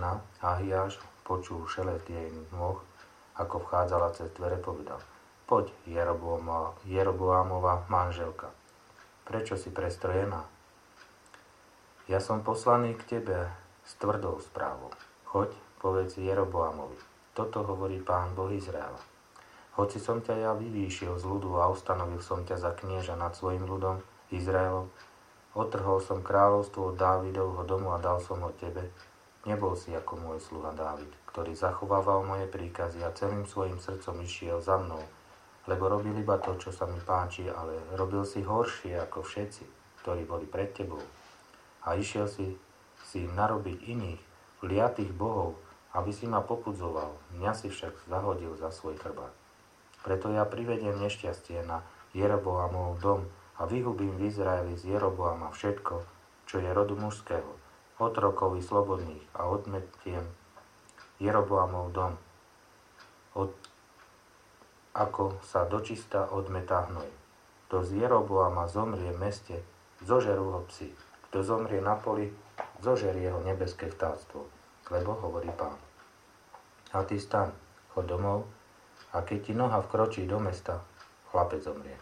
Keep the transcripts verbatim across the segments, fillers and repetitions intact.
žena, Ahiáš, počul šelest jej nôh, ako vchádzala cez dvere, povedal: Poď, Jeroboámova manželka, prečo si prestrojená? Ja som poslaný k tebe s tvrdou správou. Choď, povedz Jeroboámovi. Toto hovorí Pán Boh Izraela. Hoci som ťa ja vyvýšil z ľudu a ustanovil som ťa za knieža nad svojim ľudom, Izraelom, otrhol som kráľovstvo od Dávidovho domu a dal som ho tebe, nebol si ako môj sluha Dávid, ktorý zachovával moje príkazy a celým svojim srdcom išiel za mnou, lebo robil iba to, čo sa mi páči, ale robil si horšie ako všetci, ktorí boli pred tebou. A išiel si, si narobiť iných, liatých bohov, aby si ma popudzoval, mňa si však zahodil za svoj chrbát. Preto ja privediem nešťastie na Jeroboamov dom a vyhubím v Izraeli z Jeroboama všetko, čo je rodu mužského, otrokov i slobodných, a odmetiem Jeroboamov dom, od, ako sa dočista odmetá hnoj. Kto z Jeroboama zomrie v meste, zožerú ho psi. Kto zomrie na poli, zožerie ho nebeské vtáctvo, lebo hovorí Pán. A ty staň, chod domov, a keď ti noha vkročí do mesta, chlapec zomrie.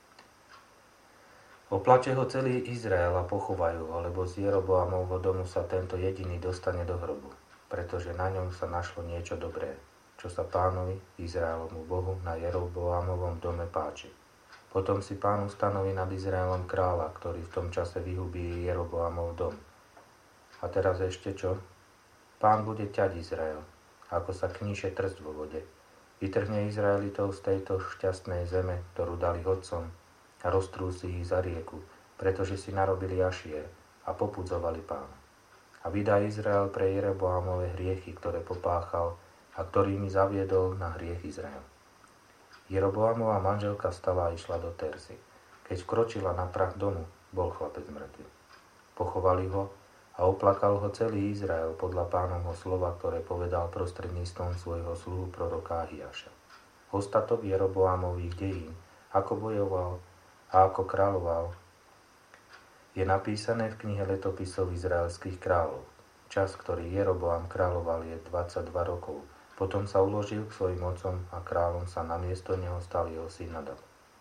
Oplače ho celý Izrael a pochovajú ho, lebo z Jeroboamovho domu sa tento jediný dostane do hrobu, pretože na ňom sa našlo niečo dobré, čo sa Pánovi, Izraelomu Bohu, na Jeroboamovom dome páči. Potom si Pán ustanoví nad Izraelom kráľa, ktorý v tom čase vyhubí Jeroboamov dom. A teraz ešte čo? Pán bude ťať Izrael, ako sa kníše trst vo vode. Vytrhne Izraelitov z tejto šťastnej zeme, ktorú dali hodcom, a roztrúsi ich za rieku, pretože si narobili Ašier a popudzovali Pána. A vydá Izrael pre Jeroboamove hriechy, ktoré popáchal a ktorými zaviedol na hriech Izrael. Jeroboamova manželka vstala a išla do Tersy. Keď vkročila na prach domu, bol chlapec mŕtvy. Pochovali ho a oplakal ho celý Izrael podľa Pánovho slova, ktoré povedal prostredníctvom svojho sluhu proroka Ahiáša. Ostatok Jeroboamových dejín, ako bojoval a ako kráľoval, je napísané v knihe letopisov izraelských kráľov. Čas, ktorý Jeroboam kráľoval, je dvadsaťdva rokov. Potom sa uložil k svojim otcom a kráľom sa namiesto neho stal jeho syn Nadab.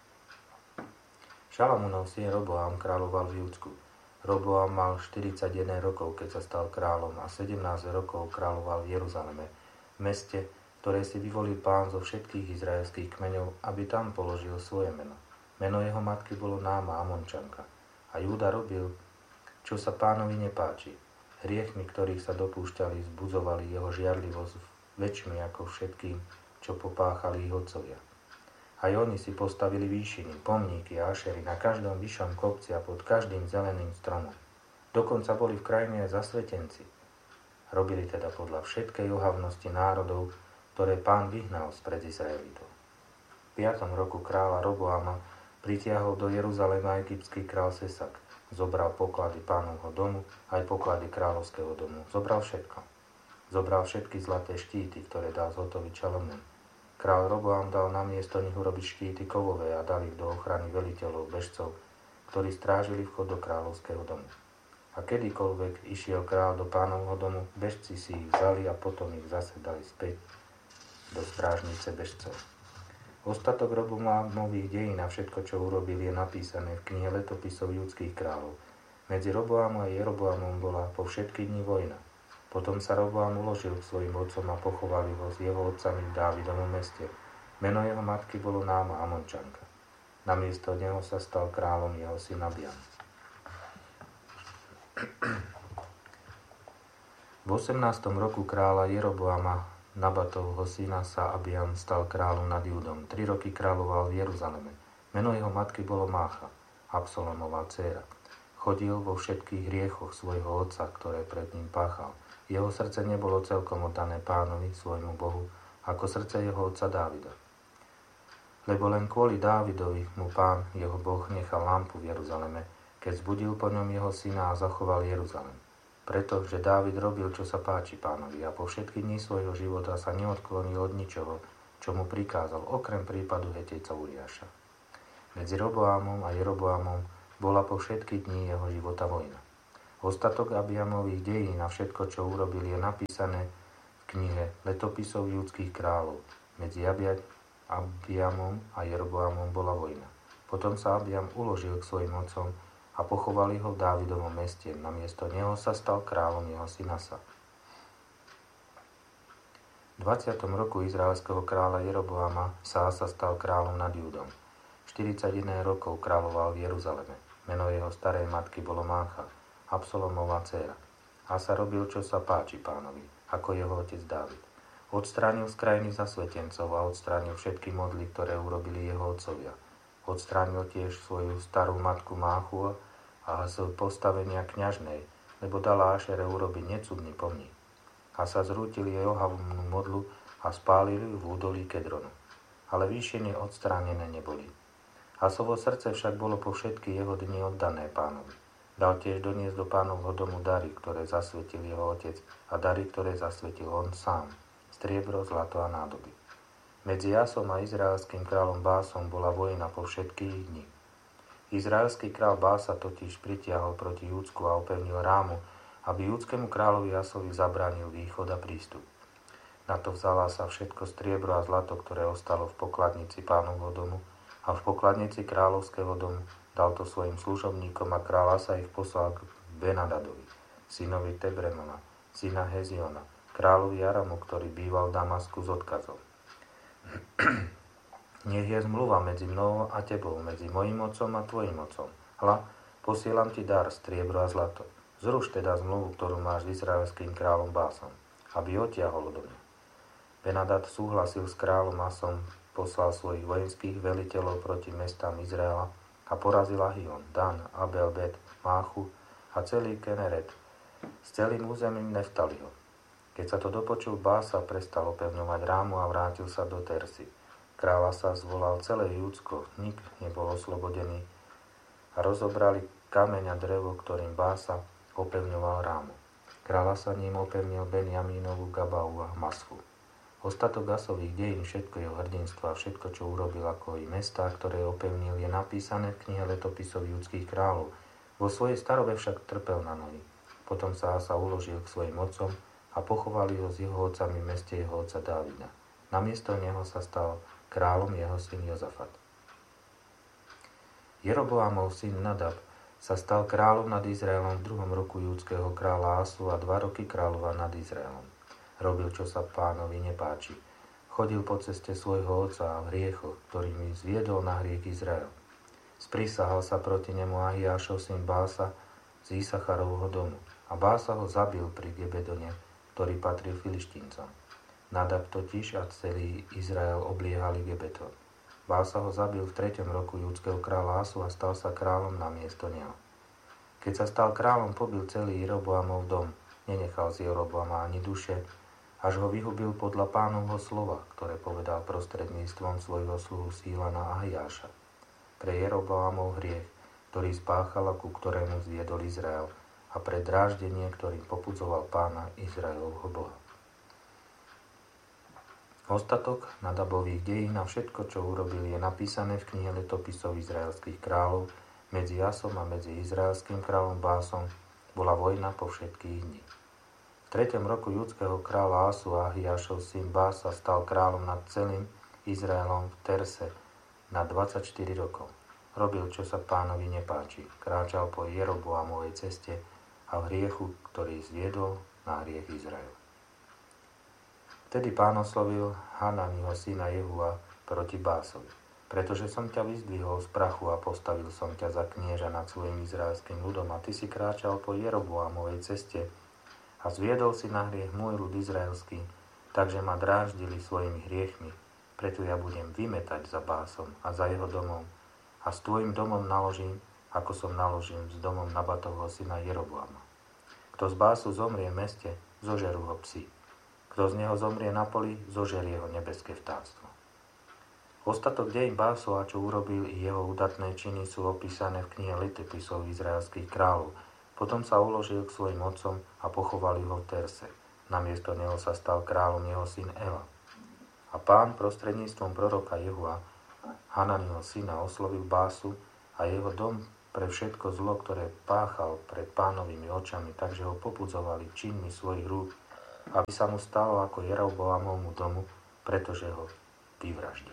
Šalamúnov syn Roboam kráľoval v Júdsku. Roboam mal štyridsaťjeden rokov, keď sa stal kráľom, a sedemnásť rokov kráľoval v Jeruzaleme, meste, ktoré si vyvolil Pán zo všetkých izraelských kmeňov, aby tam položil svoje meno. Meno jeho matky bolo Náma, Amončanka. A Júda robil, čo sa Pánovi nepáči. Hriechmi, ktorých sa dopúšťali, zbudzovali jeho žiarlivosť väčšmi ako všetkým, čo popáchali ich otcovia. Aj oni si postavili výšiny, pomníky a ašery na každom vyššom kopci a pod každým zeleným stromom. Dokonca boli v krajine aj zasvetenci. Robili teda podľa všetkej ohavnosti národov, ktoré Pán vyhnal spred Izraelitov. V piatom roku kráľa Roboama pritiahol do Jeruzalema egyptský král Sesak. Zobral poklady Pánovho domu, aj poklady kráľovského domu. Zobral všetko. Zobral všetky zlaté štíty, ktoré dal zhotoviť Šalomún. Král Roboam dal na miesto nich urobiť štíty kovové a dal ich do ochrany veliteľov, bežcov, ktorí strážili vchod do kráľovského domu. A kedykoľvek išiel král do Pánovho domu, bežci si ich vzali a potom ich zase dali späť do strážnice bežcov. Ostatok Roboamových dejín a všetko, čo urobil, je napísané v knihe letopisov judských kráľov. Medzi Roboamom a Jeroboamom bola po všetky dni vojna. Potom sa Roboam uložil k svojim otcom a pochovali ho s jeho otcami v Dávidovom meste. Meno jeho matky bolo Náma, Amončanka. Namiesto neho sa stal kráľom jeho syn Abiam. V osemnástom roku kráľa Jeroboama, Nabatovho syna, sa Abiam stal kráľom nad Júdom. Tri roky kráľoval v Jeruzaleme. Meno jeho matky bolo Mácha, Absalomová dcéra. Chodil vo všetkých hriechoch svojho otca, ktoré pred ním páchal. Jeho srdce nebolo celkom oddané Pánovi, svojmu Bohu, ako srdce jeho otca Dávida. Lebo len kvôli Dávidovi mu Pán, jeho Boh, nechal lampu v Jeruzaleme, keď zbudil po ňom jeho syna a zachoval Jeruzalem. Pretože Dávid robil, čo sa páči Pánovi, a po všetky dni svojho života sa neodklonil od ničoho, čo mu prikázal, okrem prípadu Hetejca Uriáša. Medzi Roboamom a Jeroboamom bola po všetky dni jeho života vojna. Ostatok Abiamových dejín a všetko, čo urobil, je napísané v knihe Letopisov judských kráľov. Medzi Abiamom a Jeroboamom bola vojna. Potom sa Abiam uložil k svojim otcom a pochovali ho v Dávidovom meste. Namiesto neho sa stal kráľom jeho syn Asa. V dvadsiatom roku izraelského kráľa Jeroboama sa Asa stal kráľom nad Júdom. štyridsaťjeden rokov kráľoval v Jeruzaleme. Meno jeho starej matky bolo Mácha, Absalomová dcéra. Asa robil, čo sa páči pánovi, ako jeho otec Dávid. Odstránil z krajiny zasvetencov a odstránil všetky modly, ktoré urobili jeho otcovia. Odstránil tiež svoju starú matku Máchu a z postavenia kňažnej, lebo dala Ášere urobiť necudný pomník. Asa zrútil jej ohavnú modlu a spálili ju v údolí Kedronu. Ale výšiny odstránené neboli. Asovo srdce však bolo po všetky jeho dni oddané pánovi. Dal tiež doniesť do pánovho domu dary, ktoré zasvetil jeho otec, a dary, ktoré zasvetil on sám, striebro, zlato a nádoby. Medzi Asom a izraelským kráľom Básom bola vojna po všetky ich dni. Izraelský kráľ Bása totiž pritiahol proti Júdsku a opevnil Rámu, aby júdskému kráľovi Asovi zabránil východ a prístup. Na to vzala sa všetko striebro a zlato, ktoré ostalo v pokladnici pánovho domu, a v pokladnici kráľovského domu dal to svojim služobníkom a kráľ Asa ich poslal k Benadadovi, synovi Tebremona, syna Heziona, kráľovi Aramu, ktorý býval v Damasku, s odkazom. Nech je zmluva medzi mnou a tebou, medzi mojím otcom a tvojim otcom. Hľa, posielam ti dar, striebro a zlato. Zruš teda zmluvu, ktorú máš s izraelským kráľom Básom, aby odtiahol odo mňa. Benadad súhlasil s kráľom Asom, poslal svojich vojenských veliteľov proti mestám Izraela a porazil Ahion, Dan, Abel, Bet, Máchu a celý Keneret s celým územím Neftaliho. Keď sa to dopočul, Bása prestal opevňovať Rámu a vrátil sa do Tersy. Kráľ sa zvolal celé Júdsko, nik nebol oslobodený a rozobrali kameň a drevo, ktorým Bása opevňoval Rámu. Kráľ sa ním opevnil Benjamínovu Gabau a Maschu. Ostatok Asových dejín, všetko jeho hrdinstvo a všetko, čo urobil, ako i mestá, ktoré opevnil, je napísané v knihe Letopisov judských kráľov. Vo svojej starobe však trpel na nohy. Potom sa Asa uložil k svojim otcom a pochovali ho s jeho otcami v meste jeho otca Dávida. Namiesto neho sa stal kráľom jeho syn Jozafat. Jeroboamov syn Nadab sa stal kráľom nad Izraelom v druhom roku judského kráľa Asu a dva roky kráľoval nad Izraelom. Robil, čo sa pánovi nepáči. Chodil po ceste svojho otca a v hriechoch, ktorými zviedol na hriech Izrael. Sprísahal sa proti nemu Ahiášov syn Bása z Isacharovho domu a Bása ho zabil pri Gebedone, ktorý patril Filištíncom. Nadab totiž a celý Izrael obliehali Gebedon. Bása ho zabil v treťom roku judského kráľa Asu a stal sa kráľom namiesto neho. Keď sa stal kráľom, pobil celý Jeroboamov dom, nenechal z Jeroboama ani duše, až ho vyhubil podľa pánovho slova, ktoré povedal prostredníctvom svojho sluhu Sílana Ahiáša. Pre Jeroboamov hriech, ktorý spáchal a ku ktorému zviedol Izrael, a pre dráždenie, ktorým popudzoval pána Izraelovho Boha. Ostatok Nadabových dejín a všetko, čo urobil, je napísané v knihe Letopisov izraelských kráľov. Medzi Asom a medzi izraelským kráľom Básom bola vojna po všetkých dní. V treťom roku judského kráľa Asu Ahiášov syn Bása stal kráľom nad celým Izraelom v Terse na dvadsaťštyri rokov. Robil, čo sa pánovi nepáči. Kráčal po Jeroboamovej ceste a v hriechu, ktorý zviedol na hriech Izrael. Vtedy pán oslovil Hananiho syna Jehua proti Básovi. Pretože som ťa vyzdvihol z prachu a postavil som ťa za knieža nad svojim izraelským ľudom a ty si kráčal po Jeroboamovej ceste a zviedol si na hriech môj ľud izraelský, takže ma dráždili svojimi hriechmi, preto ja budem vymetať za Básom a za jeho domom a s tvojim domom naložím, ako som naložím s domom Nabatovho syna Jeroboama. Kto z Básu zomrie v meste, zožerú ho psi. Kto z neho zomrie na poli, zožerie ho nebeské vtáctvo. Ostatok dejín Básova, čo urobil i jeho udatné činy, sú opísané v knihe Letopisov izraelských kráľov. Potom sa uložil k svojim otcom a pochovali ho v Terse. Namiesto neho sa stal kráľom jeho syn Ela. A pán prostredníctvom proroka Jehua, Hananiho syna, oslovil Básu a jeho dom pre všetko zlo, ktoré páchal pred Pánovými očami, takže ho popudzovali činmi svojich rúk, aby sa mu stalo ako Jeroboamovmu domu, pretože ho vyvraždil.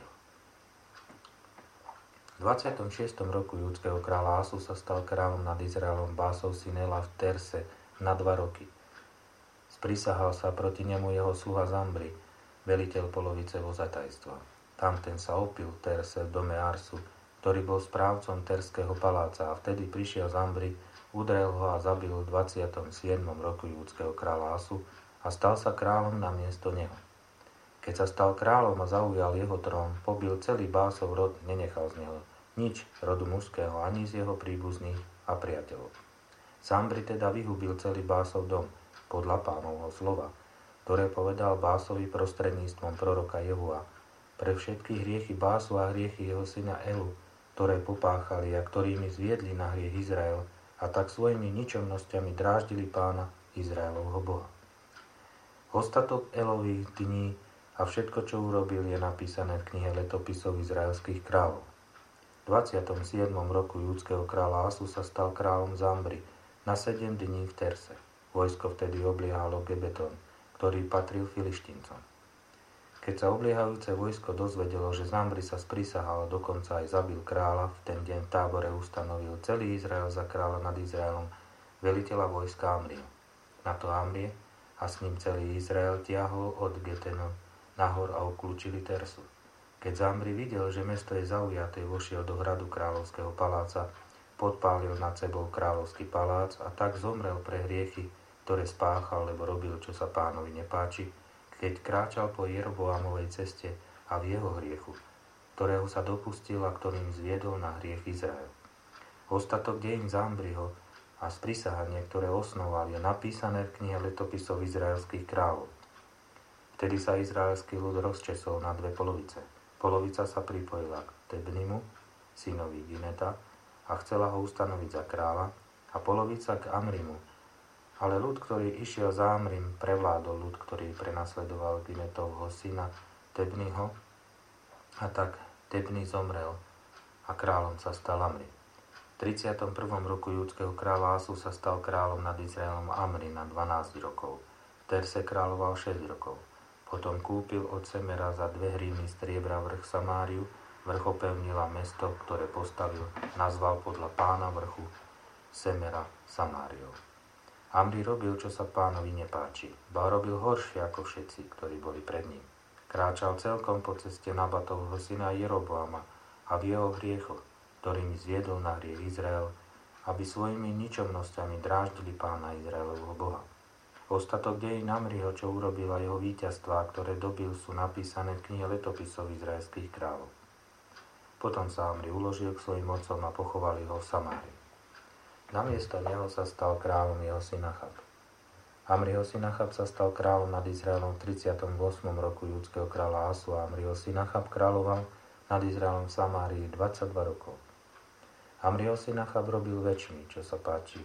V dvadsiatom šiestom roku judského kráľa Asu sa stal kráľom nad Izraelom Básov syn Ela v Terse na dva roky. Sprisahal sa proti nemu jeho sluha Zambri, veliteľ polovice vozatajstva. Tamten sa opil v Terse v dome Arsu, ktorý bol správcom Terského paláca, a vtedy prišiel Zambri, udrel ho a zabil v dvadsiatom siedmom roku judského kráľa Asu a stal sa kráľom na miesto neho. Keď sa stal kráľom a zaujal jeho trón, pobil celý Básov rod, nenechal z neho nič rodu mužského ani z jeho príbuzných a priateľov. Zambri teda vyhubil celý Básov dom podľa Pánovho slova, ktoré povedal Básovi prostredníctvom proroka Jehua, pre všetky hriechy Básu a hriechy jeho syna Elu, ktoré popáchali a ktorými zviedli na hriech Izrael, a tak svojimi ničomnosťami dráždili Pána Izraelovho Boha. Ostatok Elových dní a všetko, čo urobil, je napísané v knihe letopisov izraelských kráľov. V dvadsiatom siedmom roku judského kráľa Asu sa stal kráľom Zambri na sedem dní v Terse. Vojsko vtedy obliehalo Gebeton, ktorý patril Filištíncom. Keď sa obliehajúce vojsko dozvedelo, že Zambri sa sprisahal a dokonca aj zabil kráľa, v ten deň v tábore ustanovil celý Izrael za kráľa nad Izraelom, veliteľa vojska Amriho. Na to Amrie a s ním celý Izrael tiahol od Getenu nahor a uklúčili Tersu. Keď Zambri videl, že mesto je zaujaté, vošiel do hradu kráľovského paláca, podpálil nad sebou kráľovský palác a tak zomrel pre hriechy, ktoré spáchal, lebo robil, čo sa Pánovi nepáči, keď kráčal po Jeroboamovej ceste a v jeho hriechu, ktorého sa dopustil a ktorým zviedol na hriech Izrael. Ostatok dejín Zambriho a sprisahanie, ktoré osnoval, je napísané v knihe letopisov izraelských kráľov. Vtedy sa izraelský ľud rozčesol na dve polovice. Polovica sa pripojila k Tebnimu, synovi Gineta, a chcela ho ustanoviť za kráľa, a polovica k Amrimu. Ale ľud, ktorý išiel za Amrim, prevládol ľud, ktorý prenasledoval Ginetovho syna Tebniho, a tak Tebni zomrel a kráľom sa stal Amri. V tridsiatom prvom roku judského kráľa Asu sa stal kráľom nad Izraelom Amri na dvanásť rokov. V Terse kráľoval šesť rokov. Potom kúpil od Semera za dve hríny striebra vrch Samáriu, vrch opevnil a mesto, ktoré postavil, nazval podľa Pána vrchu Semera Samáriou. Amri robil, čo sa Pánovi nepáči, ba robil horšie ako všetci, ktorí boli pred ním. Kráčal celkom po ceste Nabatovho syna Jeroboama a v jeho hriechoch, ktorými zviedol na hriech Izrael, aby svojimi ničomnosťami dráždili Pána Izraelovho Boha. Ostatok dejín Amriho, čo urobila jeho víťazstvá, ktoré dobil, sú napísané v knihe letopisov izraelských kráľov. Potom sa Amri uložil k svojim otcom a pochovali ho v Samárii. Namiesto neho sa stal kráľom jeho syn Achab. Amriho syn Achab sa stal kráľom nad Izraelom v tridsiatom ôsmom roku judského kráľa Asu a Amriho syn Achab kráľoval nad Izraelom v Samárii dvadsaťdva rokov. Amriho syn Achab robil väčšmi, čo sa páči,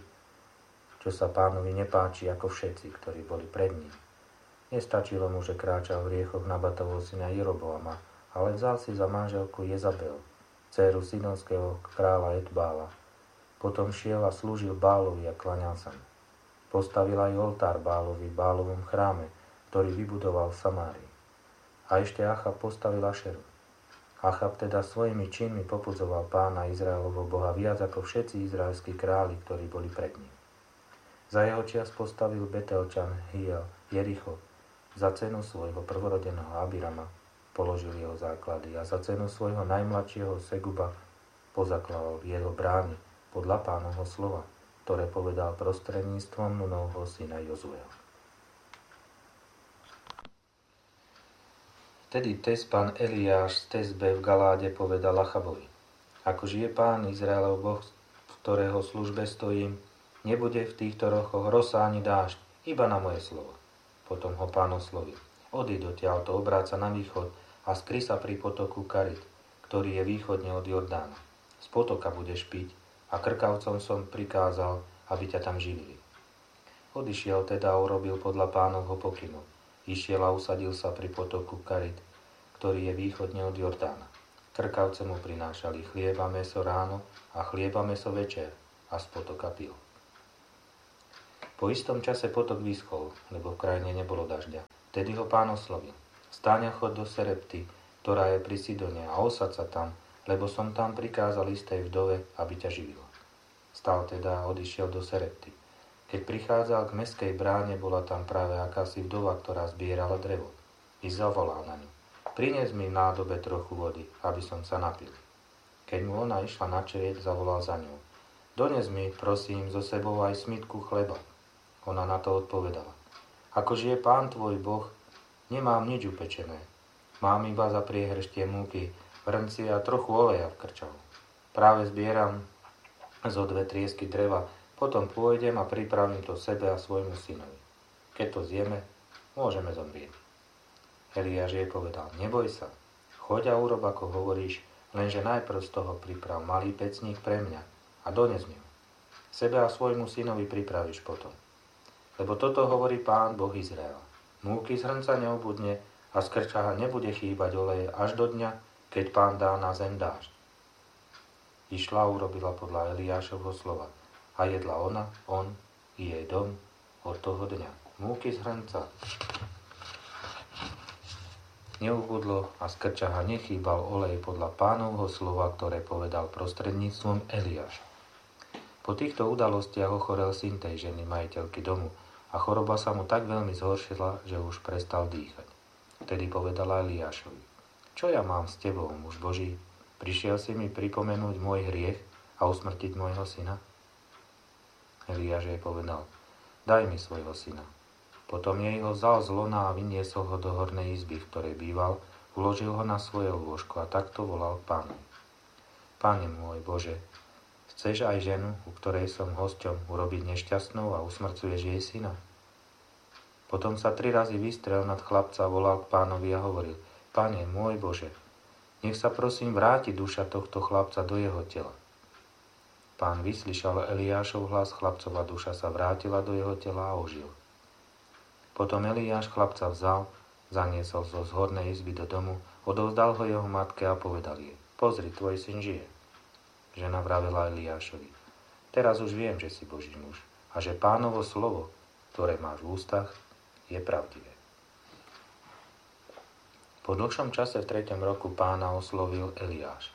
čo sa Pánovi nepáči ako všetci, ktorí boli pred ním. Nestačilo mu, že kráčal v hriechoch Nabatovho syna Jeroboama, ale vzal si za manželku Jezabel, dcéru sidonského kráľa Etbála. Potom šiel a slúžil Bálovi a klaňal sa mu. Postavil aj oltár Bálovi v Bálovom chráme, ktorý vybudoval v Samárii. A ešte Achab postavil Ašeru. Achab teda svojimi činmi popudzoval Pána Izraelovho Boha viac ako všetci izraelskí králi, ktorí boli pred ním. Za jeho čias postavil Betelčan Hiel Jericho, za cenu svojho prvorodeného Abirama položil jeho základy a za cenu svojho najmladšieho Seguba pozakladal jeho brány podľa Pánovho slova, ktoré povedal prostredníctvom Nunovho syna Jozueho. Vtedy Tespan Eliáš z Tesbe v Galáde povedal Achabovi: Ako žije Pán Izraelov Boh, v ktorého službe stojím, nebude v týchto rokoch rosa ani dážď, iba na moje slovo. Potom ho Pán oslovil: Odíď odtiaľto, obráť sa na východ a skry sa pri potoku Karit, ktorý je východne od Jordána. Z potoka budeš piť a krkavcom som prikázal, aby ťa tam živili. Odišiel teda a urobil podľa Pánovho pokynu. Išiel a usadil sa pri potoku Karit, ktorý je východne od Jordána. Krkavce mu prinášali chlieb a mäso ráno a chlieb a mäso večer a z potoka pil. Po istom čase potok vyschol, lebo v krajine nebolo dažďa. Tedy ho Pán oslovil. Vstaň a choď do Serepty, ktorá je pri Sidone, a osad sa tam, lebo som tam prikázal istej vdove, aby ťa živila. Stal teda a odišiel do Serepty. Keď prichádzal k mestskej bráne, bola tam práve akási vdova, ktorá zbierala drevo. I zavolal na ňu. Prines mi v nádobe trochu vody, aby som sa napil. Keď mu ona išla načerieť, zavolal za ňou. Dones mi, prosím, so sebou aj smitku chleba. Ona na to odpovedala. Ako žije Pán tvoj Boh, nemám nič upečené. Mám iba za priehrštie múky, vrnci a trochu oleja v krčavu. Práve zbieram zo dve triesky dreva, potom pôjdem a pripravím to sebe a svojmu synovi. Keď to zjeme, môžeme zomrieť. Eliáš jej povedal, neboj sa, choď a urob, ako hovoríš, lenže najprv z toho priprav malý pecník pre mňa a dones mi ho. Sebe a svojmu synovi pripravíš potom. Lebo toto hovorí Pán Boh Izraela. Múky z hrnca neobudne a z krčaha nebude chýbať oleje až do dňa, keď Pán dá na zem dážď. Išla a urobila podľa Eliášovho slova a jedla ona, on i jej dom od toho dňa. Múky z hrnca neubudlo a z krčaha nechýbal olej podľa Pánovho slova, ktoré povedal prostredníctvom Eliáša. Po týchto udalostiach ochorel syn tej ženy, majiteľky domu, a choroba sa mu tak veľmi zhoršila, že už prestal dýchať. Vtedy povedala Eliášovi, čo ja mám s tebou, muž Boží? Prišiel si mi pripomenúť môj hriech a usmrtiť môjho syna? Eliáš jej povedal, daj mi svojho syna. Potom jej ho vzal z lona a vyniesol ho do hornej izby, v ktorej býval, uložil ho na svoje lôžko a takto volal k Pánovi. Pane môj Bože, chceš aj ženu, u ktorej som hosťom, urobiť nešťastnou a usmrcuješ jej syna? Potom sa tri razy vystrel nad chlapca, volal k Pánovi a hovoril, Pane môj Bože, nech sa prosím vráti duša tohto chlapca do jeho tela. Pán vyslyšal Eliášov hlas, chlapcova duša sa vrátila do jeho tela a ožil. Potom Eliáš chlapca vzal, zaniesol zo zhornej izby do domu, odovzdal ho jeho matke a povedal jej, pozri, tvoj syn žije. Žena vravela Eliášovi, teraz už viem, že si Boží muž a že Pánovo slovo, ktoré máš v ústach, je pravdivé. Po dlhšom čase v treťom roku Pána oslovil Eliáš.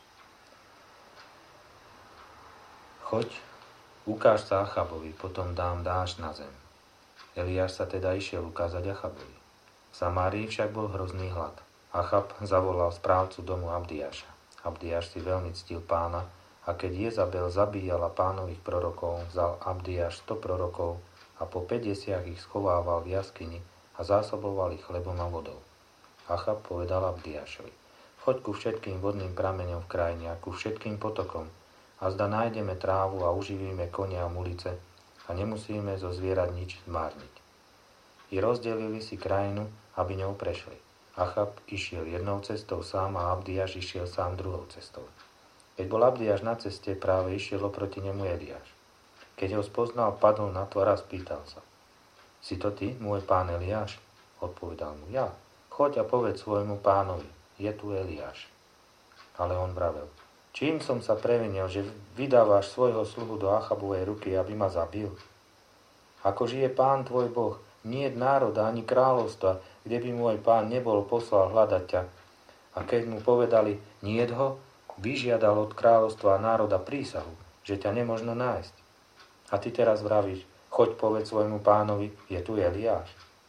Choď, ukáž sa Achabovi, potom dám dážď na zem. Eliáš sa teda išiel ukázať Achabovi. V Samárii však bol hrozný hlad. Achab zavolal správcu domu Abdiáša. Abdiáš si veľmi ctil Pána, a keď Jezabel zabíjala Pánových prorokov, vzal Abdiáš sto prorokov a po päťdesiat ich schovával v jaskyni a zásoboval ich chlebom a vodou. Achab povedal Abdiášovi, choď ku všetkým vodným prameňom v krajine a ku všetkým potokom a zda nájdeme trávu a uživíme konia a mulice a nemusíme zo zvierat nič zmárniť. I rozdelili si krajinu, aby ňou prešli. Achab išiel jednou cestou sám a Abdiáš išiel sám druhou cestou. Keď bol Abdiáš na ceste, práve išiel oproti nemu Eliáš. Keď ho spoznal, padol na tvár a spýtal sa. Si to ty, môj pán Eliáš? Odpovedal mu, ja. Choď a povedz svojmu pánovi, je tu Eliáš. Ale on vravel, čím som sa previnil, že vydávaš svojho sluhu do Achabovej ruky, aby ma zabil? Ako žije Pán tvoj Boh, nie je národa ani kráľovstva, kde by môj pán nebol poslal hľadať ťa. A keď mu povedali, nie ho, vyžiadal od kráľovstva a národa prísahu, že ťa nemožno nájsť. A ty teraz vravíš, choď povedz svojmu pánovi, je tu Eliáš.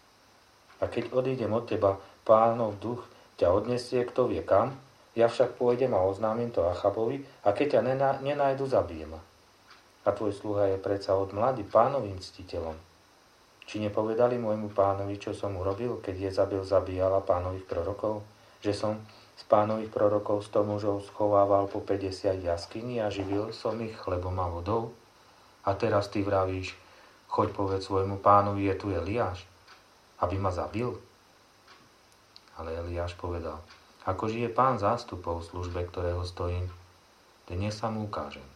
A keď odídem od teba, Pánov duch ťa odnesie, kto vie kam, ja však pôjdem a oznámim to Achabovi, a keď ťa nená, nenájdu, zabijem ma. A tvoj sluha je predsa od mladý Pánovým ctiteľom. Či nepovedali môjmu pánovi, čo som urobil, keď Jezabel zabíjala Pánových prorokov, že som z Pánových prorokov sto mužov schovával po päťdesiat jaskyní a živil som ich chlebom a vodou? A teraz ty vravíš, choď povedz svojmu pánovi, je tu Eliáš, aby ma zabil? Ale Eliáš povedal, ako žije Pán zástupov v službe, ktorého stojím, dnes sa mu ukážem.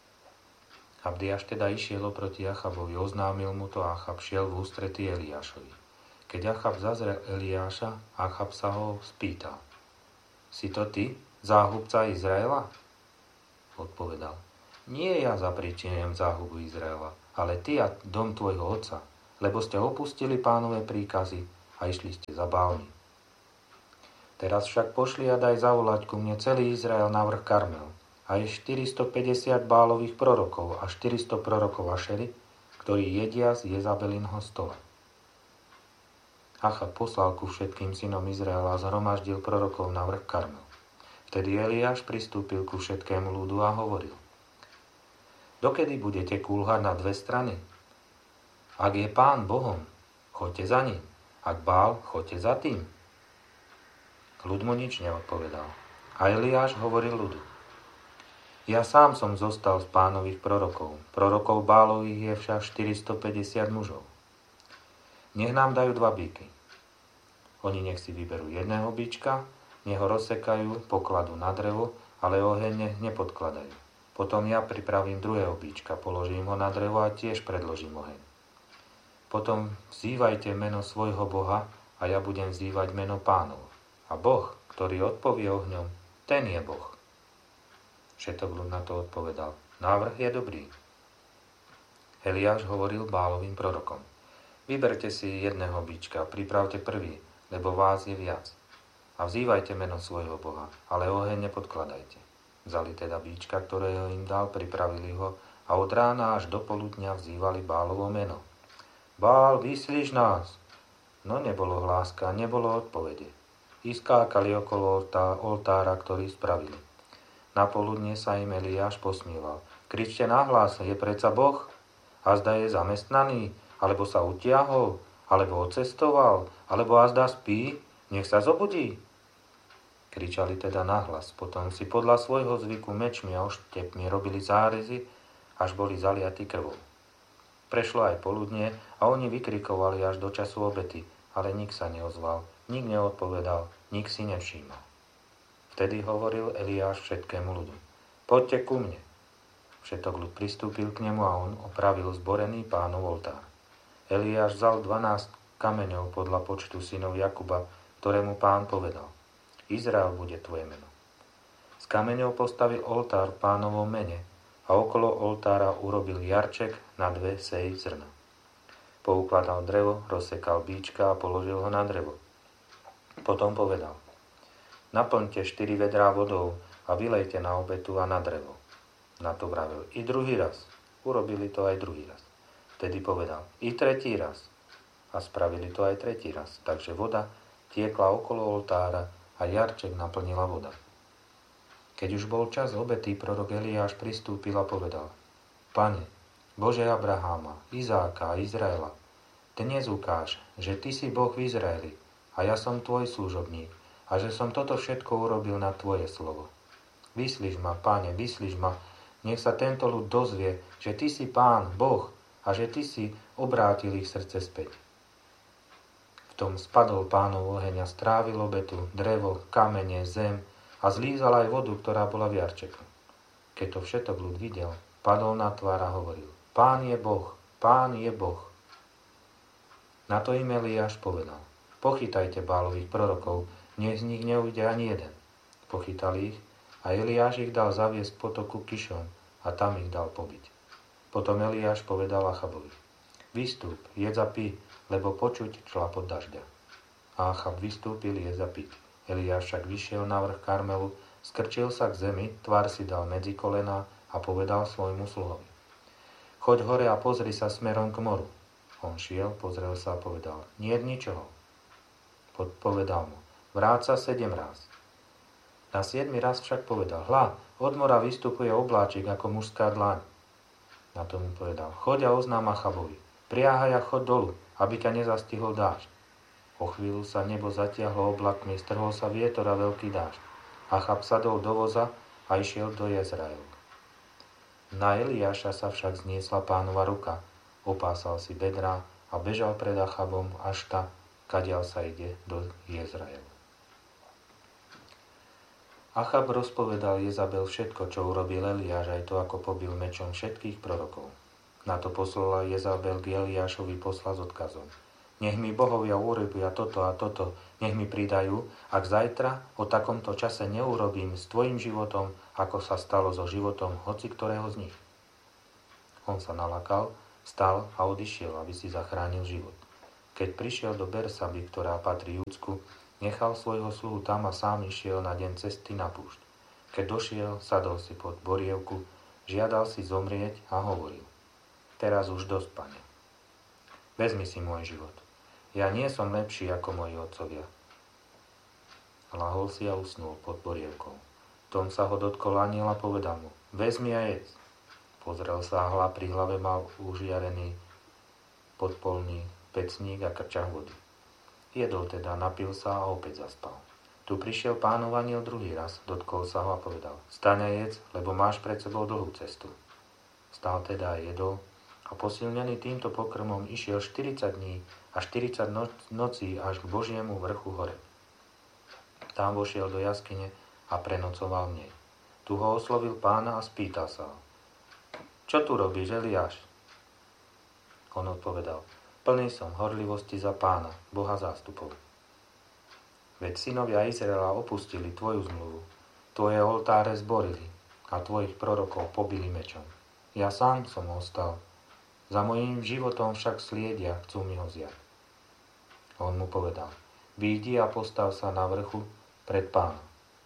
Abdiáš teda išiel oproti Achabovi, oznámil mu to a Achab šiel v ústretí Eliášovi. Keď Achab zazrel Eliáša, Achab sa ho spýtal, si to ty, záhubca Izraela? Odpovedal, nie ja zapričinujem záhubu Izraela, ale ty a dom tvojho otca, lebo ste opustili Pánove príkazy a išli ste za Bálmi. Teraz však pošli a daj zavolať ku mne celý Izrael na vrch Karmel, a je štyristopäťdesiat Bálových prorokov a štyristo prorokov Ašery, ktorí jedia z Jezabelinho stola. Achab poslal ku všetkým synom Izraela a zhromaždil prorokov na vrch Karmel. Vtedy Eliáš pristúpil ku všetkému ľudu a hovoril, dokedy budete kúlhať na dve strany? Ak je Pán Bohom, choďte za ním, ak Bál, choďte za tým. Ľud mu nič neodpovedal. A Eliáš hovoril ľudu, ja sám som zostal z Pánových prorokov, prorokov Bálových je však štyristopäťdesiat mužov. Nech nám dajú dva bíky. Oni nech si vyberú jedného bíčka, nech ho rozsekajú, pokladú na drevo, ale oheň nech nepodkladajú. Potom ja pripravím druhého bíčka, položím ho na drevo a tiež predložím oheň. Potom vzývajte meno svojho Boha a ja budem vzývať meno Pánov. A Boh, ktorý odpovie ohňom, ten je Boh. Všetok ľud na to odpovedal, návrh je dobrý. Eliáš hovoril Bálovým prorokom, vyberte si jedného bíčka, pripravte prvý, lebo vás je viac. A vzývajte meno svojho Boha, ale oheň nepodkladajte. Vzali teda bíčka, ktorého im dal, pripravili ho a od rána až do poludňa vzývali Bálovo meno. Bál, vyslíš nás! No nebolo hláska, nebolo odpovede. Iskákali okolo oltára, ktorý spravili. Napoludne sa im Eliáš posmieval. Kričte nahlas, je predsa Boh? Azda je zamestnaný, alebo sa utiahol, alebo odcestoval, alebo azda spí, nech sa zobudí. Kričali teda nahlas, potom si podľa svojho zvyku mečmi a oštepmi robili zárezy, až boli zaliatí krvou. Prešlo aj poludnie a oni vykrikovali až do času obety, ale nik sa neozval, nik neodpovedal, nik si nevšímal. Vtedy hovoril Eliáš všetkému ľudu, poďte ku mne. Všetok ľud pristúpil k nemu a on opravil zborený Pánov oltár. Eliáš vzal dvanásť kameňov podľa počtu synov Jakuba, ktorému Pán povedal, Izrael bude tvoje meno. Z kameňov postavil oltár v Pánovom mene a okolo oltára urobil jarček na dve seji zrna. Poukladal drevo, rozsekal bíčka a položil ho na drevo. Potom povedal, naplňte štyri vedrá vodou a vylejte na obetu a na drevo. Na to vravil i druhý raz. Urobili to aj druhý raz. Vtedy povedal i tretí raz. A spravili to aj tretí raz. Takže voda tiekla okolo oltára a jarček naplnila voda. Keď už bol čas obety, prorok Eliáš pristúpil a povedal, Pane, Bože Abraháma, Izáka a Izraela, dnes ukáž, že Ty si Boh v Izraeli a ja som Tvoj služobník a že som toto všetko urobil na Tvoje slovo. Vyslíš ma, Pane, vyslíš ma, nech sa tento ľud dozvie, že Ty si Pán, Boh a že Ty si obrátil ich srdce späť. V tom spadol Pánov oheň a strávil obetu, drevo, kamene, zem a zlízal aj vodu, ktorá bola v jarčeku. Keď to všetok ľud videl, padol na tvár a hovoril, Pán je Boh, Pán je Boh. Na to im Eliáš povedal, pochytajte Bálových prorokov, nech z nich neujde ani jeden. Pochytali ich a Eliáš ich dal zaviesť k potoku Kišon a tam ich dal pobiť. Potom Eliáš povedal Achabovi, vystúp, jedz a pí, lebo počuť šlapot dažďa. A Achab vystúpil, jedz a piť. Eliáš však vyšiel na vrch Karmelu, skrčil sa k zemi, tvár si dal medzi kolená a povedal svojmu sluhovi, choď hore a pozri sa smerom k moru. On šiel, pozrel sa a povedal, nie je ničoho. Povedal mu, vráť sa sedem raz. Na siedmy raz však povedal, hľa, od mora vystupuje obláčik ako mužská dlaň. Na to mu povedal, choď a oznám Achabovi, priahaj a choď dolu, aby ťa nezastihol dážď. O chvíľu sa nebo zatiahlo oblakmi, strhol sa vietor a veľký dážď. Achab sadol do voza a išiel do Jezraelu. Na Eliáša sa však zniesla Pánova ruka, opásal si bedrá a bežal pred Achabom až ta, kadiaľ sa ide do Jezraelu. Achab rozpovedal Jezabel všetko, čo urobil Eliáš, aj to, ako pobil mečom všetkých prorokov. Na to poslala Jezabel k Eliášovi posla s odkazom. Nech mi bohovia urobia toto a toto, nech mi pridajú, ak zajtra o takomto čase neurobím s tvojim životom, ako sa stalo so životom hoci ktorého z nich. On sa nalakal, vstal a odišiel, aby si zachránil život. Keď prišiel do Bersaby, ktorá patrí Júdsku, nechal svojho sluhu tam a sám išiel na deň cesty na púšť. Keď došiel, sadol si pod borievku, žiadal si zomrieť a hovoril: Teraz už dosť, Pane. Vezmi si môj život. Ja nie som lepší ako moji otcovia. Lahol si a usnul pod borievkou. Tom sa ho dotkol anjel a povedal mu: Vezmi a jedz. Pozrel sa a hľa pri hlave mal užiarený podpolný pecník a krčach vody. Jedol teda, napil sa a opäť zaspal. Tu prišiel Pánov anjel druhý raz, dotkol sa ho a povedal: Staň a jedz, lebo máš pred sebou dlhú cestu. Stal teda a jedol a posilnený týmto pokrmom išiel štyridsať dní a štyridsať nocí až k Božiemu vrchu hore. Tam vošiel do jaskyne a prenocoval v nej. Tu ho oslovil Pána a spýtal sa ho: Čo tu robíš, Eliáš? On odpovedal: Plný som horlivosti za Pána, Boha zástupov. Veď synovia Izraela opustili tvoju zmluvu, tvoje oltáre zborili a tvojich prorokov pobili mečom. Ja sám som ostal, za mojím životom však sliedia, chcú mi ho vziať. On mu povedal: Výjdi a postav sa na vrchu pred Pánom.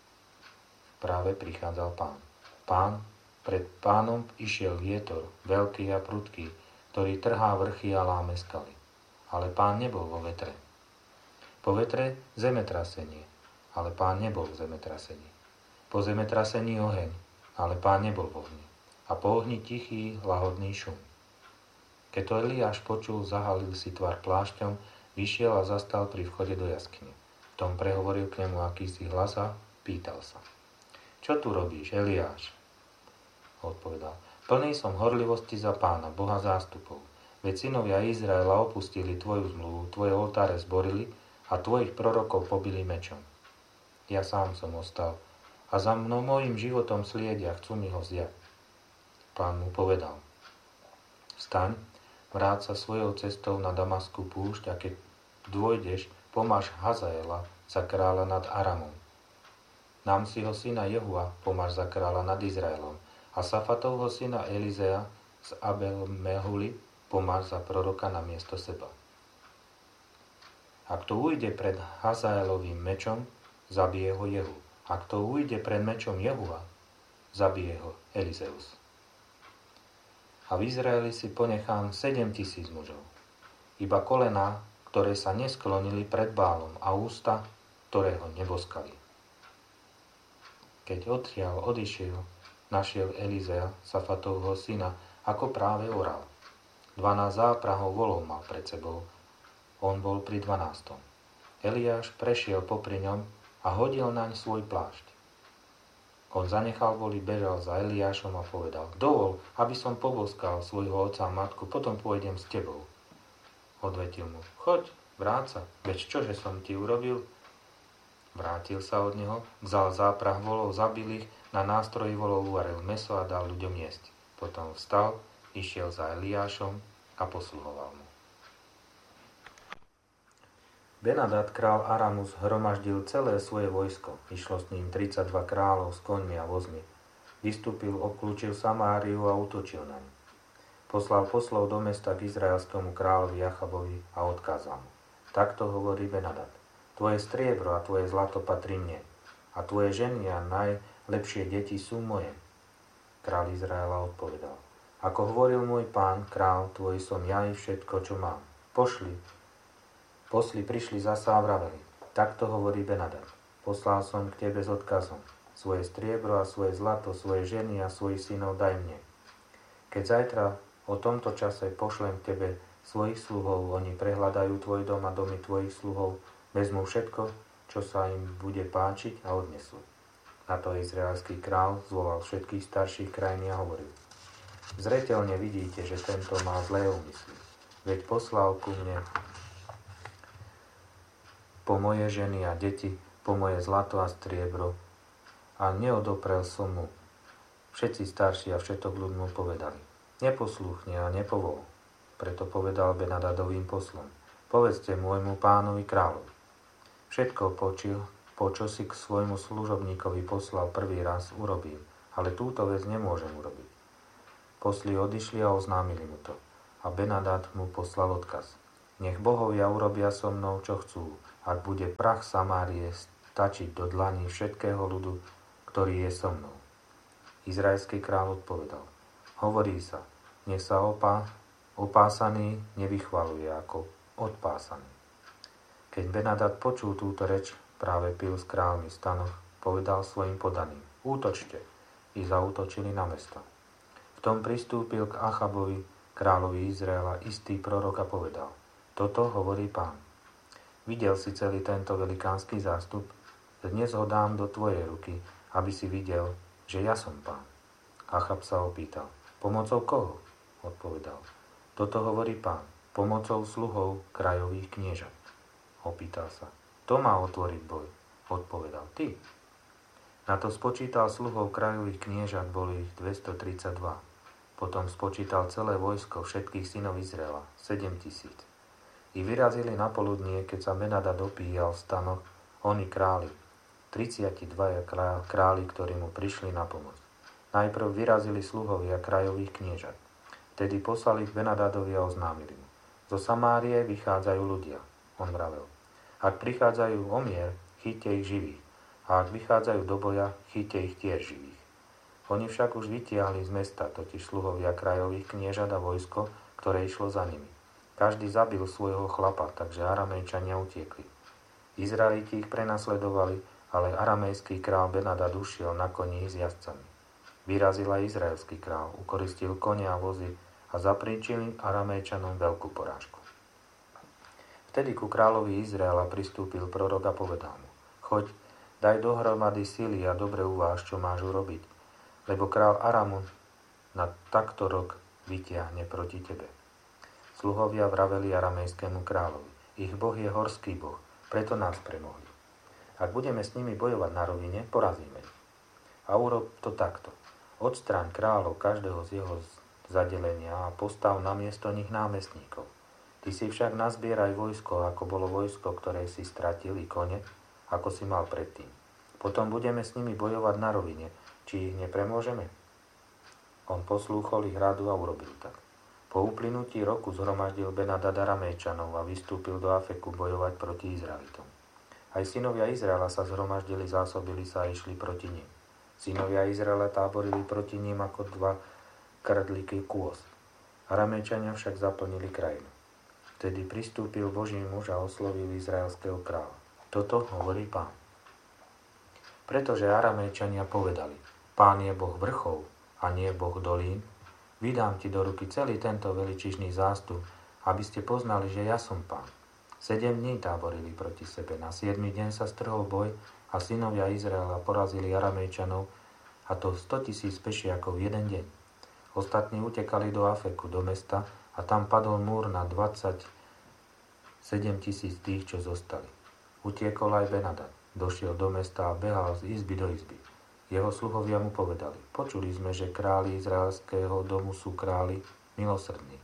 Práve prichádzal Pán. Pán, pred Pánom išiel vietor, veľký a prudký, ktorý trhá vrchy a láme skaly. Ale Pán nebol vo vetre. Po vetre zemetrasenie, ale Pán nebol v zemetrasení. Po zemetrasení oheň, ale Pán nebol v ohni. A po ohni tichý, lahodný šum. Keď to Eliáš počul, zahalil si tvár plášťom, vyšiel a zastal pri vchode do jaskyne. V tom prehovoril k nemu akýsi hlas a pýtal sa: Čo tu robíš, Eliáš? Odpovedal: Plný som horlivosti za Pána, Boha zástupov. Veď synovia Izraela opustili tvoju zmluvu, tvoje oltáre zborili a tvojich prorokov pobili mečom. Ja sám som ostal a za mnou mojím životom sliedia, chcú mi ho vziať. Pán mu povedal: Vstaň, vráť sa svojou cestou na Damaskú púšť a keď dôjdeš, pomáš Hazaela za kráľa nad Aramom. Namsiho syna Jehua pomáš za kráľa nad Izraelom a Safatovho syna Elizea z Abel Mehuli pomáš za proroka na miesto seba. Ak to ujde pred Hazaelovým mečom, zabije ho Jehu. Ak to ujde pred mečom Jehua, zabije ho Elizeus. A v Izraeli si ponechám sedem tisíc mužov. Iba kolená, ktoré sa nesklonili pred Bálom a ústa, ktoré ho neboskali. Keď odtiaľ odišiel, našiel Elizea, Safatovho syna, ako práve oral. Dvanásť záprahov volov mal pred sebou. On bol pri dvanástom. Eliáš prešiel popri ňom a hodil naň svoj plášť. On zanechal voli, bežal za Eliášom a povedal: Dovol, aby som poboskal svojho otca a matku, potom pôjdem s tebou. Odvetil mu: Choď, vráť sa, veď čože som ti urobil? Vrátil sa od neho, vzal záprah volov, zabil ich, na nástroji volov uvaril mäso a dal ľuďom jesť. Potom vstal, išiel za Eliášom a posluhoval mu. Benadad, král Aramu, zhromaždil celé svoje vojsko. Išlo s ním tridsaťdva kráľov s koňmi a vozmi. Vystúpil, obklúčil Samáriu a útočil na ňu. Poslal poslov do mesta k izraelskému kráľovi Achabovi a odkázal mu: Takto hovorí Benadad: Tvoje striebro a tvoje zlato patrí mne, a tvoje ženy a najlepšie deti sú moje. Kráľ Izraela odpovedal: Ako hovoril môj pán, kráľ tvoj, som ja i všetko, čo mám. Pošli. Posli prišli zasa a vraveli: Takto hovorí Benadad: Poslal som k tebe s odkazom: Svoje striebro a svoje zlato, svoje ženy a svojich synov daj mne. Keď zajtra o tomto čase pošlem k tebe svojich sluhov, oni prehľadajú tvoj dom a domy tvojich sluhov, vezmú všetko, čo sa im bude páčiť, a odnesú. Na to izraelský král zvolal všetkých starších krajín a hovoril: Zreteľne vidíte, že tento má zlé úmysly. Veď poslal ku mne po moje ženy a deti, po moje zlato a striebro, a neodoprel som mu. Všetci starší a všetok ľud mu povedali: Neposlúchne a nepovol. Preto povedal Benadadovým poslom: povedzte môjmu pánovi kráľovi. Všetko počil, po čo si k svojmu služobníkovi poslal prvý raz, urobil, ale túto vec nemôžem urobiť. Posli odišli a oznámili mu to. A Ben-Hadad mu poslal odkaz. Nech bohovia urobia so mnou, čo chcú, ak bude prach Samárie stačiť do dlaní všetkého ľudu, ktorý je so mnou. Izraelský kráľ odpovedal. Hovorí sa, nech sa opá, opásaný nevychvaluje ako odpásaný. Keď Ben-Hadad počul túto reč, práve pil s kráľmi v stanoch, povedal svojim podaným. Útočte! I zaútočili na mesto. V tom pristúpil k Achabovi, kráľovi Izraela, istý prorok a povedal. Toto hovorí Pán. Videl si celý tento velikánsky zástup? Dnes ho dám do tvojej ruky, aby si videl, že ja som Pán. Achab sa opýtal. Pomocou koho? Odpovedal. Toto hovorí Pán. Pomocou sluhov krajových kniežat. Opýtal sa. To má otvoriť boj. Odpovedal. Ty. Na to spočítal sluhov krajových kniežat, boli ich dvestotridsaťdva. Potom spočítal celé vojsko všetkých synov Izraela, sedem tisíc. I vyrazili na poludnie, keď sa Ben-Hadad dopíjal v stanoch, oni králi, tridsaťdvaja králi, ktorí mu prišli na pomoc. Najprv vyrazili sluhovia krajových kniežat. Tedy poslali k Ben-Hadadovi a oznámili mu. Zo Samárie vychádzajú ľudia, on vravel. Ak prichádzajú o mier, chyťte ich živých. A ak vychádzajú do boja, chyťte ich tiež živých. Oni však už vytiahli z mesta, totiž sluhovia krajových kniežat a vojsko, ktoré išlo za nimi. Každý zabil svojho chlapa, takže Aramejčania utiekli. Izraeliti ich prenasledovali, ale aramejský král Ben-Hadad ušiel na koni s jazdcami. Vyrazil aj izraelský král, ukoristil kone a vozy a zapríčili Aramejčanom veľkú porážku. Vtedy ku kráľovi Izraela pristúpil prorok a povedal mu. Choď, daj dohromady sily a dobre uváž, čo máš urobiť. Lebo král Aramu na takto rok vytiahne proti tebe. Sluhovia vraveli aramejskému kráľovi. Ich boh je horský boh, preto nás premohli. Ak budeme s nimi bojovať na rovine, porazíme ich. A urob to takto. Odstráň kráľov každého z jeho zadelenia a postav na miesto nich námestníkov. Ty si však nazbieraj vojsko, ako bolo vojsko, ktoré si stratil, i kone, ako si mal predtým. Potom budeme s nimi bojovať na rovine, či ich nepremôžeme? On poslúchol ich radu a urobil tak. Po uplynutí roku zhromaždil Ben-Hadad Aramejčanov a vystúpil do Afeku bojovať proti Izraelitom. Aj synovia Izraela sa zhromaždili, zásobili sa a išli proti nim. Synovia Izraela táborili proti ním ako dva krdlíky kôz. Aramejčania však zaplnili krajinu. Vtedy pristúpil Boží muž a oslovil izraelského kráľa. Toto hovorí Pán. Pretože Aramejčania povedali, Pán je Boh vrchov a nie Boh dolín, vydám ti do ruky celý tento veličižný zástup, aby ste poznali, že ja som Pán. Sedem dní táborili proti sebe, na siedmy deň sa strhol boj a synovia Izraela porazili Aramejčanov, a to stotisíc pešiakov v jeden deň. Ostatní utekali do Afeku, do mesta, a tam padol múr na dvadsaťsedem tisíc tých, čo zostali. Utiekol aj Ben-Hadad, došiel do mesta a behal z izby do izby. Jeho sluhovia mu povedali, počuli sme, že králi izraelského domu sú králi milosrdní.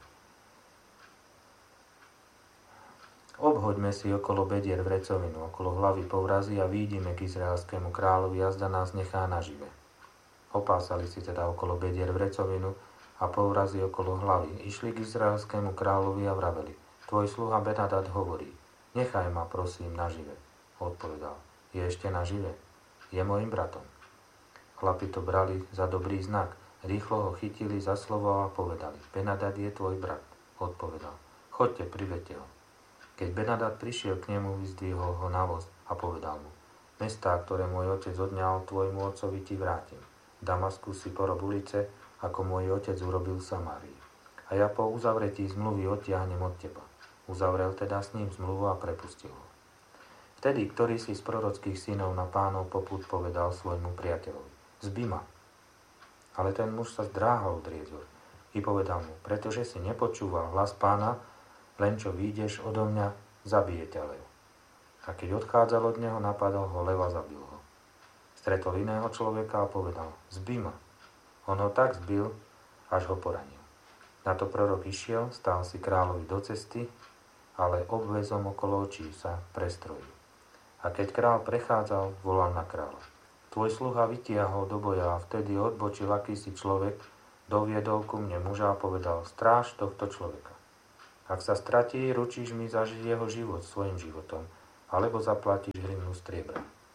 Obhoďme si okolo bedier vrecovinu, okolo hlavy povrazy a výjdime k izraelskému kráľovi, jazda nás nechá nažive. Opásali si teda okolo bedier vrecovinu a povrazy okolo hlavy. Išli k izraelskému kráľovi a vraveli, tvoj sluha Ben-Hadad hovorí, nechaj ma prosím nažive. Odpovedal, je ešte nažive, je môjim bratom. Chlapi to brali za dobrý znak, rýchlo ho chytili za slovo a povedali, Ben-Hadad je tvoj brat. Odpovedal, choďte, privedte ho. Keď Ben-Hadad prišiel k nemu, vyzdvihol ho na voz a povedal mu, mestá, ktoré môj otec odňal tvojmu otcovi, ti vrátim. V Damasku si porob ulice, ako môj otec urobil v Samárii. A ja po uzavretí zmluvy odtiahnem od teba. Uzavrel teda s ním zmluvu a prepustil ho. Vtedy, ktorý si z prorockých synov na Pánov popud povedal svojmu priateľovi, zbi ma. Ale ten muž sa zdráhal odrieť ho i povedal mu, pretože si nepočúval hlas Pána, len čo výjdeš odo mňa, zabije ťa lev. A keď odchádzal od neho, napadal ho lev a zabil ho. Stretol iného človeka a povedal, zbi ma. On ho tak zbil, až ho poranil. Na to prorok išiel, stál si kráľovi do cesty ale obväzom okolo očí sa prestrojil. A keď král prechádzal, volal na kráľa. Tvoj sluha vytiahol do boja a vtedy odbočil akýsi človek, doviedol ku mne muža a povedal, stráž tohto človeka. Ak sa stratí, ručíš mi za jeho život svojim životom, alebo zaplatíš hrivnu striebra.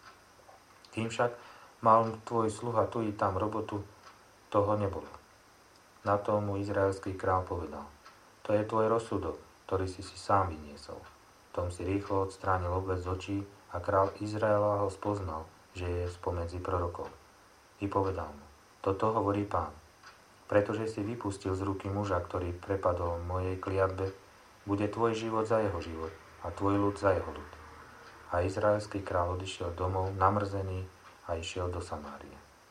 Kým však mal tvoj sluha tu i tam robotu, toho nebolo. Na to mu izraelský král povedal, to je tvoj rozsudok, ktorý si si sám vyniesol. Tom si rýchlo odstránil obväz z očí a král Izraela ho spoznal, že je spomedzi prorokov. I povedal mu, toto hovorí Pán, pretože si vypustil z ruky muža, ktorý prepadol mojej kliatbe, bude tvoj život za jeho život a tvoj ľud za jeho ľud. A izraelský kráľ odišiel domov namrzený a išiel do Samárie.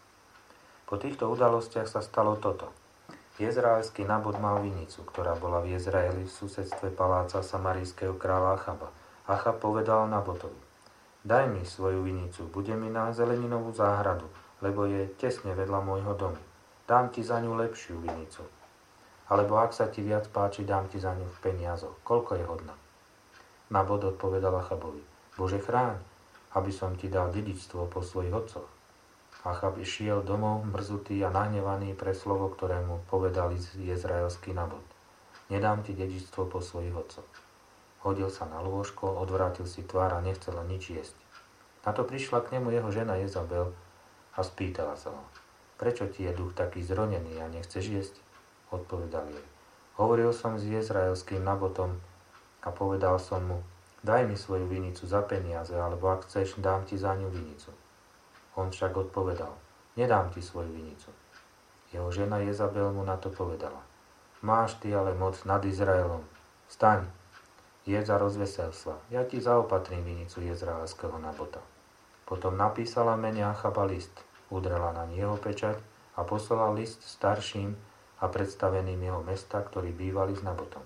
Po týchto udalostiach sa stalo toto. Izraelský Nabot mal vinicu, ktorá bola v Izraeli v susedstve paláca samarijského kráľa Achaba. Achab povedal Nabotovi, daj mi svoju vinicu, bude mi na zeleninovú záhradu, lebo je tesne vedľa môjho domu. Dám ti za ňu lepšiu vinicu. Alebo ak sa ti viac páči, dám ti za ňu v peniazoch. Koľko je hodná? Nabot odpovedal Achabovi, Bože chráň, aby som ti dal dedičstvo po svojich otcoch. Achab išiel domov mrzutý a nahnevaný pre slovo, ktorému povedal izraelský Nabot. Nedám ti dedičstvo po svojich otcoch. Hodil sa na lôžko, odvrátil si tvár a nechcel nič jesť. Na to prišla k nemu jeho žena Jezabel a spýtala sa ho, prečo ti je duch taký zronený a nechceš jesť? Odpovedal jej, hovoril som s izraelským Nabotom a povedal som mu, daj mi svoju vinicu za peniaze, alebo ak chceš, dám ti za ňu vinicu. On však odpovedal, nedám ti svoju vinicu. Jeho žena Jezabel mu na to povedala, máš ty ale moc nad Izraelom, vstaň, jedz a rozvesel sa, ja ti zaopatrím vinicu izraelského Nabota. Potom napísala mene Achaba list, udrela na jeho pečať a poslala list starším a predstaveným jeho mesta, ktorí bývali s Nabotom.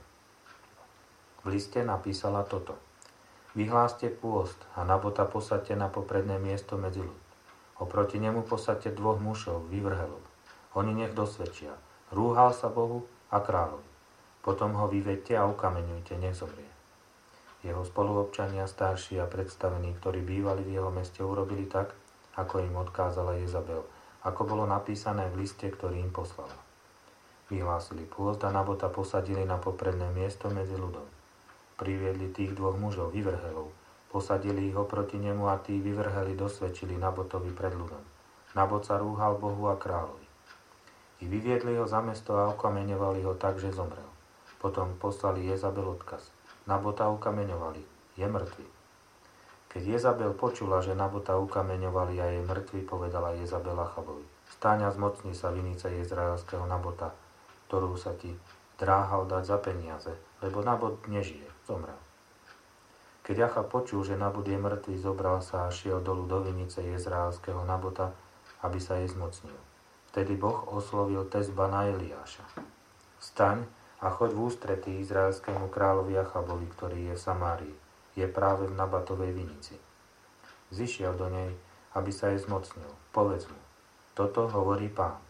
V liste napísala toto. Vyhláste pôst a Nabota posaďte na popredné miesto medzi ľud. Oproti nemu posaďte dvoch mužov, vyvrhelov. Oni nech dosvedčia. Rúhal sa Bohu a kráľovi. Potom ho vyvedte a ukameňujte, nech zomrie. Jeho spoluobčania, starší a predstavení, ktorí bývali v jeho meste, urobili tak, ako im odkázala Jezabel, ako bolo napísané v liste, ktorý im poslala. Vyhlásili pôst a Nabota posadili na popredné miesto medzi ľudom. Priviedli tých dvoch mužov, vyvrhelov, posadili ich oproti nemu a tí vyvrheli dosvedčili Nabotovi pred ľudom. Nabot sa rúhal Bohu a kráľovi. I vyviedli ho za mesto a ukameňovali ho tak, že zomrel. Potom poslali Jezabel odkaz. Nabota ukameňovali, je mŕtvy. Keď Jezabel počula, že Nabota ukameňovali a je mŕtvy, povedala Jezabel Achabovi, stáň a zmocni sa vinice izraelského Nabota, ktorú sa ti dráhal dať za peniaze, lebo Nabot nežije, zomrel. Keď Achab počul, že Nabot je mŕtvy, zobral sa a šiel dolu do vinice izraelského Nabota, aby sa jej zmocnil. Vtedy Boh oslovil Tezba na Eliáša. Vstaň a choď v ústretí izraelskému kráľovi Achabovi, ktorý je v Samárii, je práve v Nabatovej vinici. Zišiel do nej, aby sa jej zmocnil. Povedz mu, toto hovorí Pán.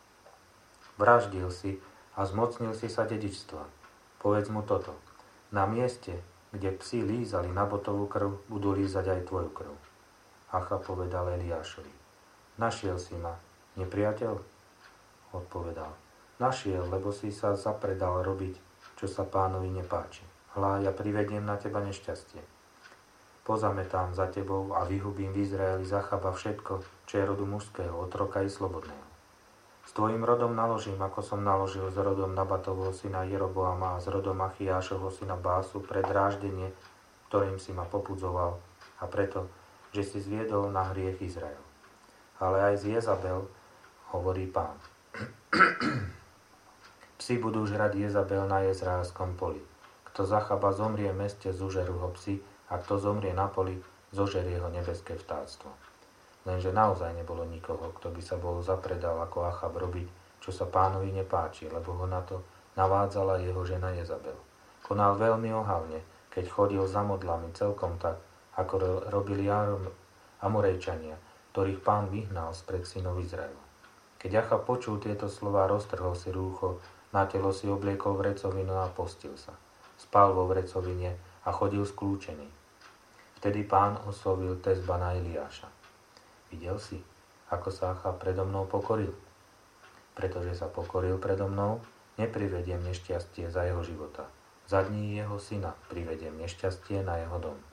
Vraždil si a zmocnil si sa dedičstva. Povedz mu toto. Na mieste, kde psi lízali Nabotovú krv, budú lízať aj tvoju krv. Achab povedal Eliášovi. Našiel si ma, nepriateľ? Odpovedal. Našiel, lebo si sa zapredal robiť, čo sa Pánovi nepáči. Hlá, ja privediem na teba nešťastie. Pozametám za tebou a vyhubím v Izraeli z Achaba všetko, čo je rodu mužského, otroka i slobodného. S tvojim rodom naložím, ako som naložil s rodom Nabatovho syna Jeroboama a s rodom Achiášovho syna Básu pre dráždenie, ktorým si ma popudzoval, a preto, že si zviedol na hriech Izrael. Ale aj z Jezabel, hovorí Pán. Psi budú žrať Jezabel na izraelskom poli. Kto z Achaba zomrie v meste, zožerú ho psi, a kto zomrie na poli, zožerie ho nebeské vtáctvo. Lenže naozaj nebolo nikoho, kto by sa bol zapredal ako Achab robiť, čo sa Pánovi nepáči, lebo ho na to navádzala jeho žena Jezabel. Konal veľmi ohavne, keď chodil za modlami celkom tak, ako robili Amorejčania, ktorých Pán vyhnal spred synov Izraela. Keď Achab počul tieto slová, roztrhol si rúcho, na telo si obliekol vrecovinu a postil sa. Spal vo vrecovine a chodil skľúčený. Vtedy Pán oslovil Tezbana Eliáša. Videl si, ako sa Achab predo mnou pokoril? Pretože sa pokoril predo mnou, neprivediem nešťastie za jeho života. Za dní jeho syna privediem nešťastie na jeho dom.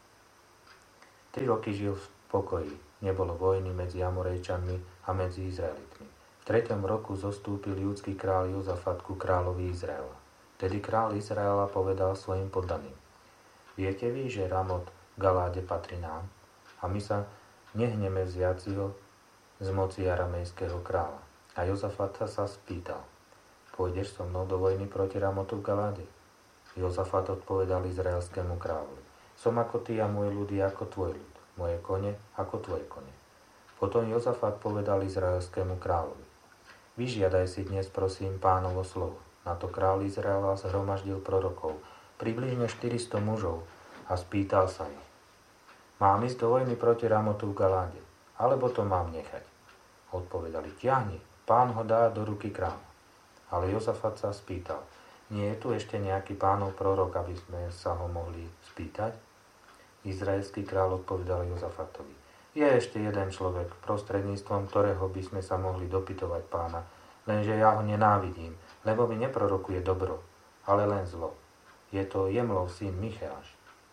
Tri roky žil v pokoji, nebolo vojny medzi Amorejčanmi a medzi Izraelitmi. V treťom roku zostúpil júdsky kráľ Jozafat ku kráľovi Izraela. Tedy kráľ Izraela povedal svojim poddaným: Viete vy, že Ramot v Galáde patrí nám? A my sa nehneme vziať si ho z moci aramejského kráľa. A Jozafat sa spýtal: Pôjdeš so mnou do vojny proti Ramotu v Galáde? Jozafat odpovedal izraelskému kráľovi: Som ako ty a môj ľud je ako tvoj ľud, moje kone ako tvoje kone. Potom Jozafat povedal izraelskému kráľovi: Vyžiadaj si dnes, prosím, Pánovo slovo. Na to kráľ Izraela zhromaždil prorokov, približne štyristo mužov, a spýtal sa ich: Mám ísť do vojny proti Ramotu v Galáde, alebo to mám nechať? Odpovedali: Ťahni, Pán ho dá do ruky kráľa. Ale Jozafat sa spýtal: Nie je tu ešte nejaký Pánov prorok, aby sme sa ho mohli spýtať? Izraelský kráľ odpovedal Jozafatovi: Je ešte jeden človek, prostredníctvom ktorého by sme sa mohli dopytovať Pána, lenže ja ho nenávidím, lebo mi neprorokuje dobro, ale len zlo. Je to Jemlov syn Micheáš.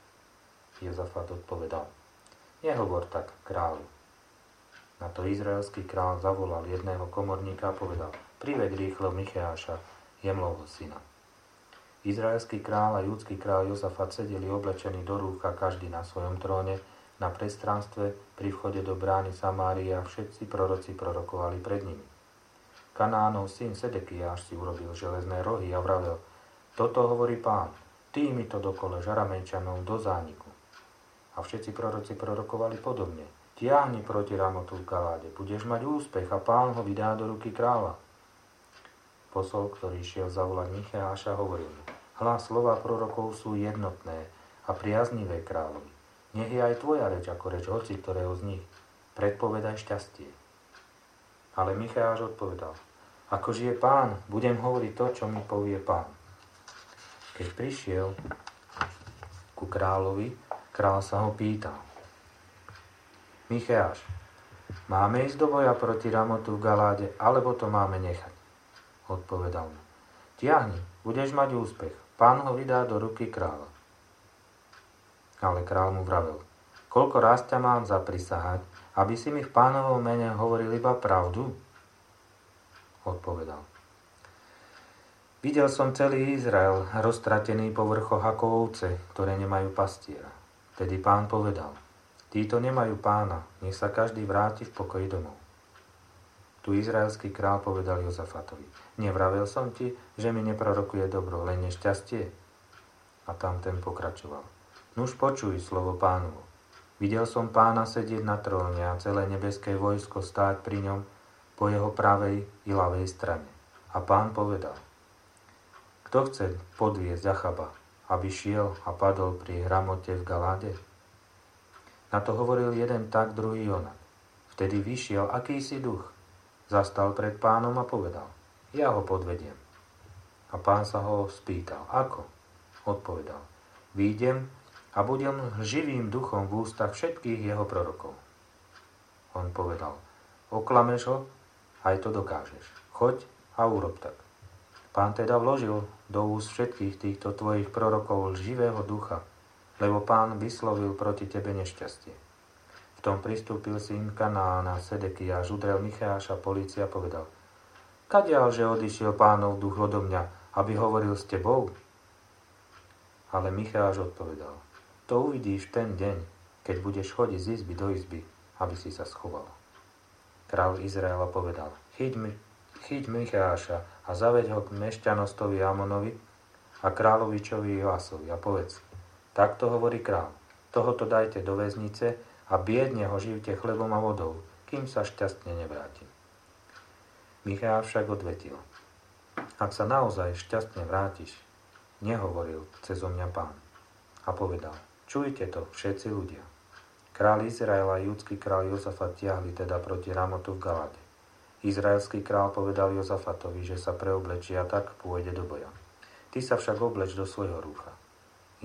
Jozafat odpovedal: Nehovor tak, kráľu. Na to izraelský kráľ zavolal jedného komorníka a povedal: Priveď rýchlo Micheáša, Jemlovho syna. Izraelský kráľ a júdsky kráľ Jozafat sedeli oblečení do rúcha každý na svojom tróne na priestranstve pri vchode do brány Samárie a všetci proroci prorokovali pred nimi. Kanánov syn Sedekiáš si urobil železné rohy a vravel: Toto hovorí Pán, ty mi to dokoleš Aramejčanov do zániku. A všetci proroci prorokovali podobne: Tiahni proti Ramotu v Galáde, budeš mať úspech a Pán ho vydá do ruky kráľa. Posol, ktorý šiel zavolať Micheáša, hovoril mu: Hlas slova prorokov sú jednotné a priaznivé kráľovi. Nech je aj tvoja reč ako reč hoci ktorého z nich. Predpovedaj šťastie. Ale Micheáš odpovedal: Ako žije Pán, budem hovoriť to, čo mi povie Pán. Keď prišiel ku kráľovi, kráľ sa ho pýtal: Micheáš, máme ísť do boja proti Ramotu v Galáde, alebo to máme nechať? Odpovedal mu: Tiahni, budeš mať úspech, Pán ho vydá do ruky kráľa. Ale kráľ mu vravel: Koľko raz ťa mám zaprisahať, aby si mi v Pánovom mene hovoril iba pravdu? Odpovedal: Videl som celý Izrael roztratený po vrchoch ako ovce, ktoré nemajú pastiera. Tedy Pán povedal: Títo nemajú pána, nech sa každý vráti v pokoji domov. Tu izraelský král povedal Jozafatovi: Nevravel som ti, že mi neprorokuje dobro, len nešťastie? A tam ten pokračoval: Nuž počuj slovo Pánovo. Videl som Pána sedieť na tróne a celé nebeské vojsko stáť pri ňom po jeho pravej i ľavej strane. A Pán povedal: Kto chce podviesť Achaba, aby šiel a padol pri Ramote v Galáde? Na to hovoril jeden tak, druhý onak. Vtedy vyšiel akýsi duch, zastal pred Pánom a povedal: Ja ho podvediem. A Pán sa ho spýtal: Ako? Odpovedal: Výjdem a budem živým duchom v ústach všetkých jeho prorokov. On povedal: Oklameš ho? Aj to dokážeš. Choď a urob tak. Pán teda vložil do úst všetkých týchto tvojich prorokov živého ducha, lebo Pán vyslovil proti tebe nešťastie. V tom pristúpil syn Kanána, Sedekiáš, udrel Micheáša polícia a povedal: Kadiaľ, že odišiel Pánov duch odo mňa, aby hovoril s tebou? Ale Micheáš odpovedal: To uvidíš ten deň, keď budeš chodiť z izby do izby, aby si sa schoval. Král Izraela povedal: Chyť, mi, chyť Micheáša a zaveď ho k mešťanostovi Amonovi a kráľovičovi Joasovi a povedz: Takto hovorí král, tohoto dajte do väznice a biedne ho živte chlebom a vodou, kým sa šťastne nevrátim. Micheáš však odvetil: Ak sa naozaj šťastne vrátiš, nehovoril cezo mňa Pán. A povedal: Čujte to, všetci ľudia. Král Izraela a júdsky král Jozafat tiahli teda proti Ramotu v Galáde. Izraelský král povedal Jozafatovi, že sa preoblečí a tak pôjde do boja. Ty sa však obleč do svojho rúcha.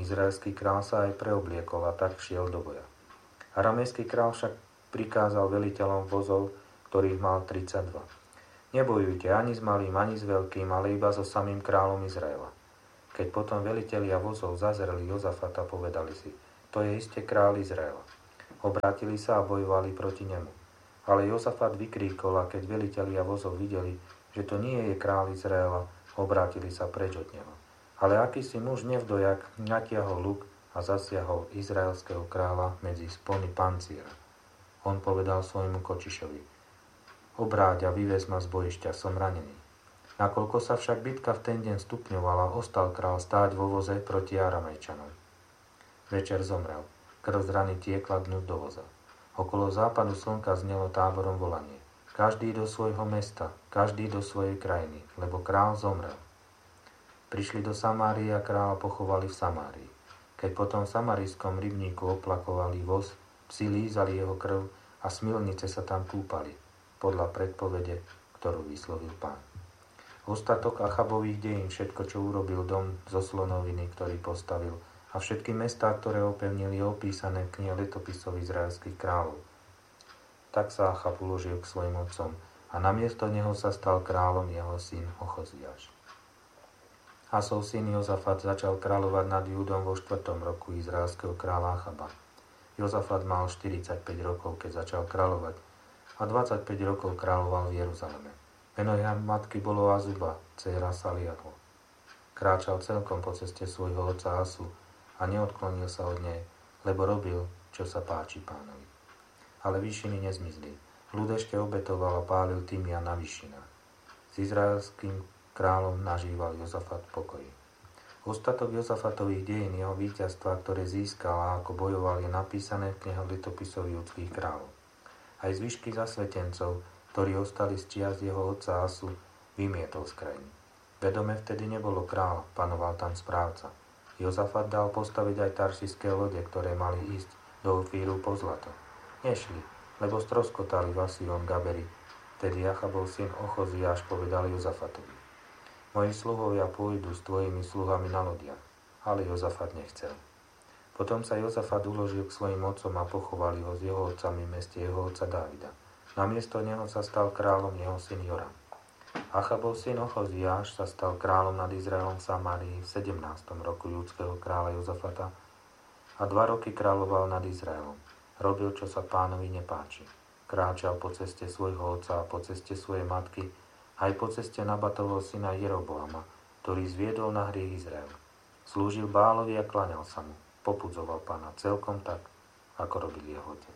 Izraelský král sa aj preobliekol a tak šiel do boja. Aramejský král však prikázal veliteľom vozov, ktorých mal tridsaťdva. Nebojujte ani s malým, ani s veľkým, ale iba so samým kráľom Izraela. Keď potom velitelia vozov zazreli Jozafata, povedali si, to je iste kráľ Izraela. Obrátili sa a bojovali proti nemu. Ale Jozafat vykríkol a keď velitelia vozov videli, že to nie je kráľ Izraela, obrátili sa preč od neho. Ale akýsi muž nevdojak natiahol luk a zasiahol izraelského kráľa medzi spony panciera. On povedal svojmu kočišovi, obráť a vyvez ma z bojišťa, som ranený. Nakoľko sa však bitka v ten deň stupňovala, ostal král stáť vo voze proti Aramejčanom. Večer zomrel, krv z rany tiekla dnu do voza. Okolo západu slnka znelo táborom volanie. Každý do svojho mesta, každý do svojej krajiny, lebo král zomrel. Prišli do Samárie a kráľa pochovali v Samárii. Keď potom v samarijskom rybníku oplakovali voz, psi lízali jeho krv a smilnice sa tam kúpali, podľa predpovede, ktorú vyslovil Pán. Ostatok Achabových dejín, všetko, čo urobil dom zo slonoviny, ktorý postavil, a všetky mestá, ktoré opevnili, opísané v knihe letopisov izraelských kráľov. Tak sa Achab uložil k svojim otcom a namiesto neho sa stal kráľom jeho syn Ochoziáš. Asov syn Jozafat začal kráľovať nad Júdom vo štvrtom roku izraelského kráľa Achaba. Jozafat mal štyridsaťpäť rokov, keď začal kráľovať, a dvadsaťpäť rokov kráľoval v Jeruzaleme. Meno jeho matky bolo Azuba, dcéra Saliahu. Kráčal celkom po ceste svojho otca Asu a neodklonil sa od nej, lebo robil, čo sa páči Pánovi. Ale výšiny nezmizli. Ľud ešte obetoval a pálil tymian na výšinách. S izraelským kráľom nažíval Jozafat pokoj. Ostatok Jozafatových dejín, jeho víťazstva, ktoré získal a ako bojoval, je napísané v knihe letopisov judských kráľov. Aj zvyšky zasvetencov, ktorí ostali z čias jeho otca Asu, vymietol z krajiny. Vedome vtedy nebolo kráľa, panoval tam správca. Jozafat dal postaviť aj taršiské lode, ktoré mali ísť do Ofíru po zlato. Nešli, lebo stroskotali v Asírom Gaberi. Tedy Achabov syn Ochoziáš povedal Jozafatovi, moji sluhovia pôjdu s tvojimi sluhami na lodiach, ale Jozafat nechcel. Potom sa Jozafat uložil k svojim otcom a pochovali ho s jeho otcami v meste jeho otca Dávida. Namiesto neho sa stal kráľom jeho syn Joram. Achabov syn Ochoziáš sa stal kráľom nad Izraelom v Samárii v sedemnástom roku judského kráľa Jozafata a dva roky kráľoval nad Izraelom. Robil, čo sa Pánovi nepáči. Kráčal po ceste svojho otca a po ceste svojej matky, aj po ceste Nabatovho syna Jeroboama, ktorý zviedol na hriech Izrael. Slúžil Bálovi a klaňal sa mu. Popudzoval Pána celkom tak, ako robil jeho otec.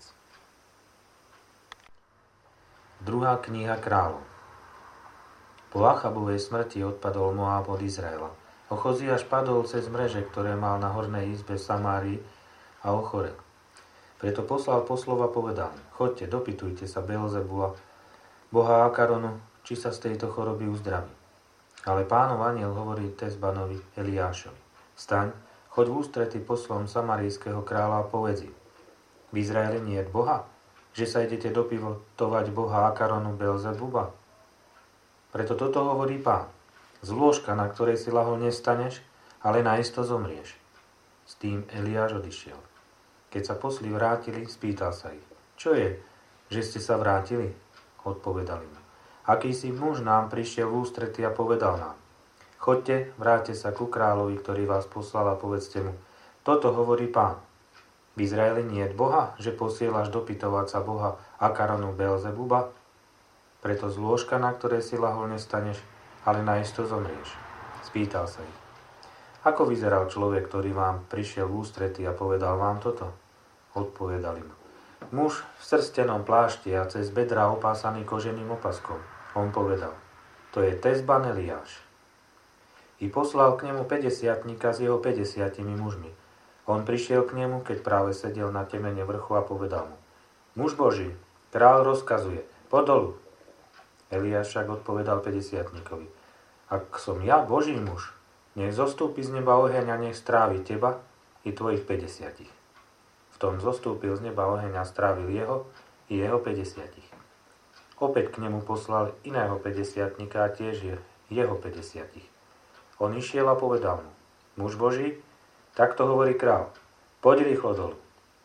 Druhá kniha kráľov. Po Achabovej smrti odpadol Moáb od Izraela. Ochoziáš padol cez mreže, ktoré mal na hornej izbe v Samárii, a ochorel. Preto poslal poslov a povedal, chodte, dopytujte sa Beelzebula, boha Akaronu, či sa z tejto choroby uzdraví. Ale Pánov anjel hovorí Tezbanovi Eliášovi, staň, choď v ústrety poslom samarijského kráľa a povedz im, v Izraeli nie je Boha, že sa idete dopytovať boha Akaronu Beelzebuba? Preto toto hovorí Pán, z lôžka, na ktorej si lahol, nestaneš, ale naisto zomrieš. S tým Eliáš odišiel. Keď sa posli vrátili, spýtal sa ich, čo je, že ste sa vrátili? Odpovedali mu. Akýsi muž nám prišiel v ústrety a povedal nám, chodte, vráťte sa ku kráľovi, ktorý vás poslal a povedzte mu, toto hovorí Pán. V Izraeli nie je Boha, že posielaš dopytovať sa boha Akaronu Beelzebuba? Preto z lôžka, na ktoré si lahol, nestaneš, ale naisto zomrieš. Spýtal sa ich. Ako vyzeral človek, ktorý vám prišiel v ústrety a povedal vám toto? Odpovedali mu. Muž v srstenom plášti a cez bedra opásaný koženým opaskom. On povedal, to je Tezban Eliáš. I poslal k nemu päťdesiatnika s jeho päťdesiatimi mužmi. On prišiel k nemu, keď práve sedel na temene vrchu a povedal mu, muž Boží, kráľ rozkazuje, podolu. Eliáš však odpovedal päťdesiatnikovi, ak som ja Boží muž, nech zostúpi z neba oheň a nech strávi teba i tvojich päťdesiatich. V tom zostúpil z neba oheň a strávil jeho i jeho päťdesiatich. Opäť k nemu poslal iného päťdesiatnika a tiež jeho päťdesiatich. On išiel a povedal mu, muž Boží, Takto hovorí král. Poď rýchlo dolu.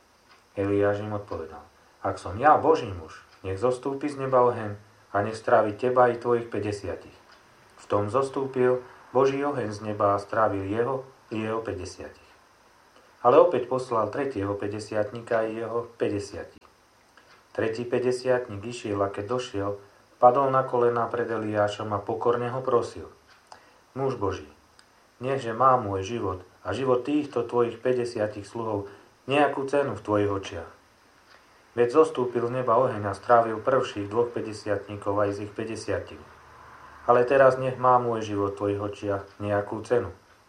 Eliáš im odpovedal. Ak som ja Boží muž, nech zostúpi z neba oheň a nech strávi teba i tvojich päťdesiatich. V tom zostúpil Boží oheň z neba a strávil jeho i jeho päťdesiatich. Ale opäť poslal tretieho päťdesiatnika i jeho päťdesiatich. Tretí päťdesiatnik išiel a keď došiel, padol na kolená pred Eliášom a pokorne ho prosil. Muž Boží, nechže má môj život a život týchto tvojich päťdesiatich sluhov nejakú cenu v tvojich očiach. Veď zostúpil z neba oheň a strávil prvších dvoch päťdesiatníkov aj z ich päťdesiatich. Ale teraz nech má môj život v tvojich očiach nejakú cenu.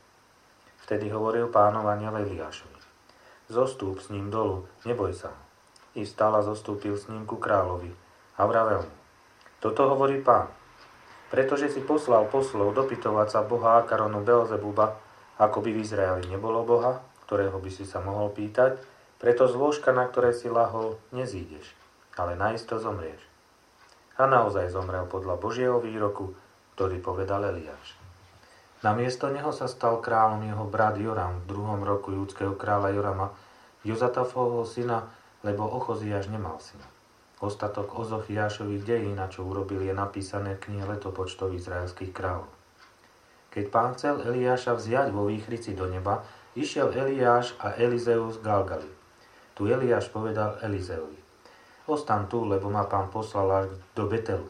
Vtedy hovoril Pánov anjel Eliášovi. Zostúp s ním dolu, neboj sa. I vstal a zostúpil s ním ku kráľovi a vravel mu. Toto hovorí Pán. Pretože si poslal poslov dopytovať sa Boha Akaronu Belzebuba, ako by v Izraeli nebolo Boha, ktorého by si sa mohol pýtať, preto z lôžka, na ktoré si lahol, nezídeš, ale naisto zomrieš. A naozaj zomrel podľa Božieho výroku, ktorý povedal Eliáš. Namiesto neho sa stal kráľom jeho brat Joram v druhom roku júdskeho kráľa Jorama, Jozatafovho syna, lebo Ochoziáš nemal syna. Ostatok Ozochiášových dejín, na čo urobil, je napísané v knihe letopočtov izraelských kráľov. Keď Pán chcel Eliáša vziať vo výchrici do neba, išiel Eliáš a Elizeus z Galgali. Tu Eliáš povedal Elizeovi. Ostaň tu, lebo ma Pán poslal až do Betelu.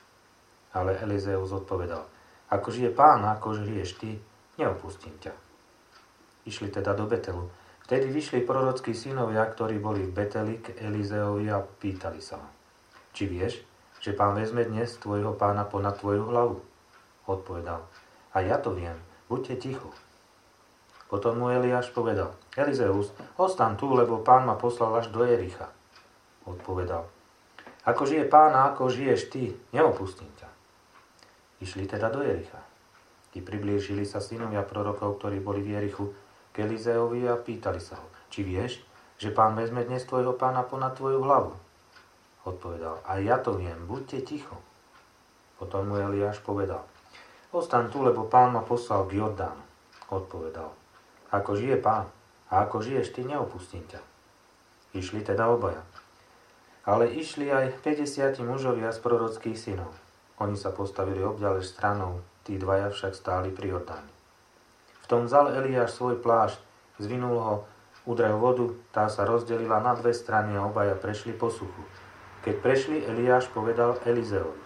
Ale Elizeus odpovedal. Ako žije Pán, ako žiješ ty, neopustím ťa. Išli teda do Betelu. Vtedy vyšli prorockí synovia, ktorí boli v Beteli k Elizeovi a pýtali sa ho. Či vieš, že Pán vezme dnes tvojho pána ponad tvoju hlavu? Odpovedal. A ja to viem, buďte ticho. Potom mu Eliáš povedal. Elizeus, ostaň tu, lebo Pán ma poslal až do Jericha. Odpovedal. Ako žije Pán a ako žiješ ty, neopustím ťa. Išli teda do Jericha. I priblížili sa synovia prorokov, ktorí boli v Jerichu, k Elizeovi a pýtali sa ho, či vieš, že Pán vezme dnes tvojho pána ponad tvoju hlavu? Odpovedal, a ja to viem, buďte ticho. Potom mu Eliáš povedal, ostaň tu, lebo Pán ma poslal k Jordánu. Odpovedal, ako žije Pán a ako žiješ ty, neopustím ťa. Išli teda obaja. Ale išli aj päťdesiat mužovia z prorockých synov. Oni sa postavili obďalež stranou, tí dvaja však stáli pri Jordáne. V tom vzal Eliáš svoj plášť, zvinul ho, udrel vodu, tá sa rozdelila na dve strany a obaja prešli po suchu. Keď prešli, Eliáš povedal Elizeovi.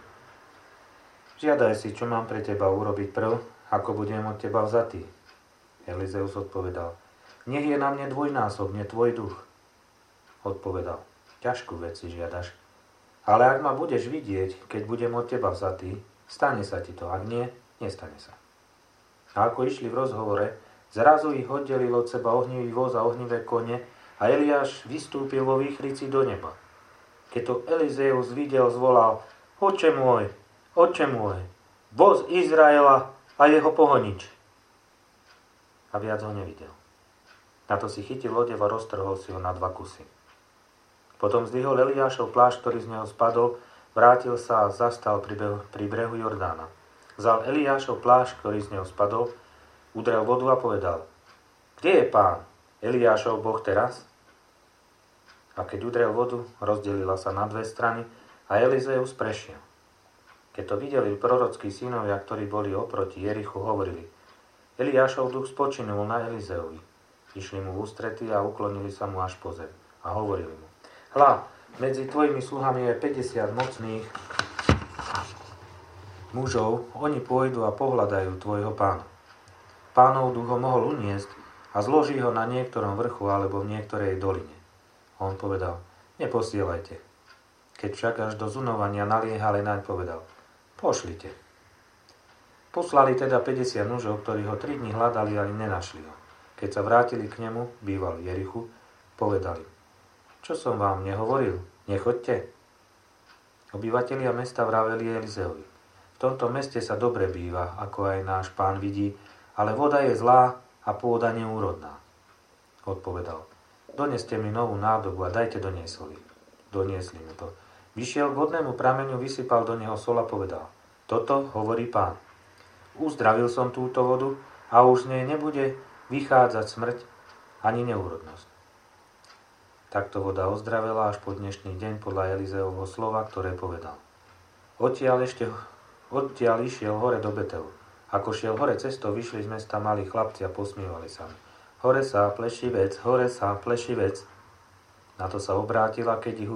Žiadaj si, čo mám pre teba urobiť prv, ako budem od teba vzatý. Elizeus odpovedal. Nech je na mne dvojnásobne tvoj duch. Odpovedal. Ťažkú vec si žiadaš. Ale ak ma budeš vidieť, keď budem od teba vzatý, stane sa ti to, ak nie, nestane sa. A ako išli v rozhovore, zrazu ich oddelil od seba ohnivý voz a ohnivé kone a Eliáš vystúpil vo výchrici do neba. Keď to Elizeus videl, zvolal, Oče môj, oče môj, voz Izraela a jeho pohonič. A viac ho nevidel. Na to si chytil odev a roztrhol si ho na dva kusy. Potom zdvihol Eliášov plášť, ktorý z neho spadol, vrátil sa a zastal pri brehu, pri brehu Jordána. Vzal Eliášov plášť, ktorý z neho spadol, udrel vodu a povedal, kde je Pán, Eliášov Boh teraz? A keď udrel vodu, rozdelila sa na dve strany a Elizeus prešiel. Keď to videli prorockí synovia, ktorí boli oproti Jerichu, hovorili, Eliášov duch spočinul na Elizeovi. Išli mu v ústrety a uklonili sa mu až po zem a hovorili mu, hľa, medzi tvojimi sluhami je päťdesiat mocných mužov, oni pôjdu a pohľadajú tvojho pána. Pánov duch ho mohol uniesť a zloží ho na niektorom vrchu alebo v niektorej doline. On povedal, neposielajte. Keď však až do zunovania naliehali naň, povedal, pošlite. Poslali teda päťdesiat mužov, ktorí ho tri dni hľadali, ale nenašli ho. Keď sa vrátili k nemu, býval v Jerichu, povedali, čo som vám nehovoril, nechoďte. Obyvatelia mesta vraveli Elizeovi, v tomto meste sa dobre býva, ako aj náš pán vidí, ale voda je zlá a pôda neúrodná. Odpovedal, doneste mi novú nádobu a dajte do nej soli. Doniesli mu to. Vyšiel k vodnému prameňu, vysypal do neho sol a povedal, toto hovorí Pán. Uzdravil som túto vodu a už z nej nebude vychádzať smrť, ani neúrodnosť. Takto voda ozdravela až po dnešný deň podľa Elizeovho slova, ktoré povedal. Odtiaľ, ešte, odtiaľ išiel hore do Betelu. Ako šiel hore cestou, vyšli z mesta malí chlapci a posmievali sa mu. Hore sa, plešivec, hore sa, plešivec. Na to sa obrátila, keď ich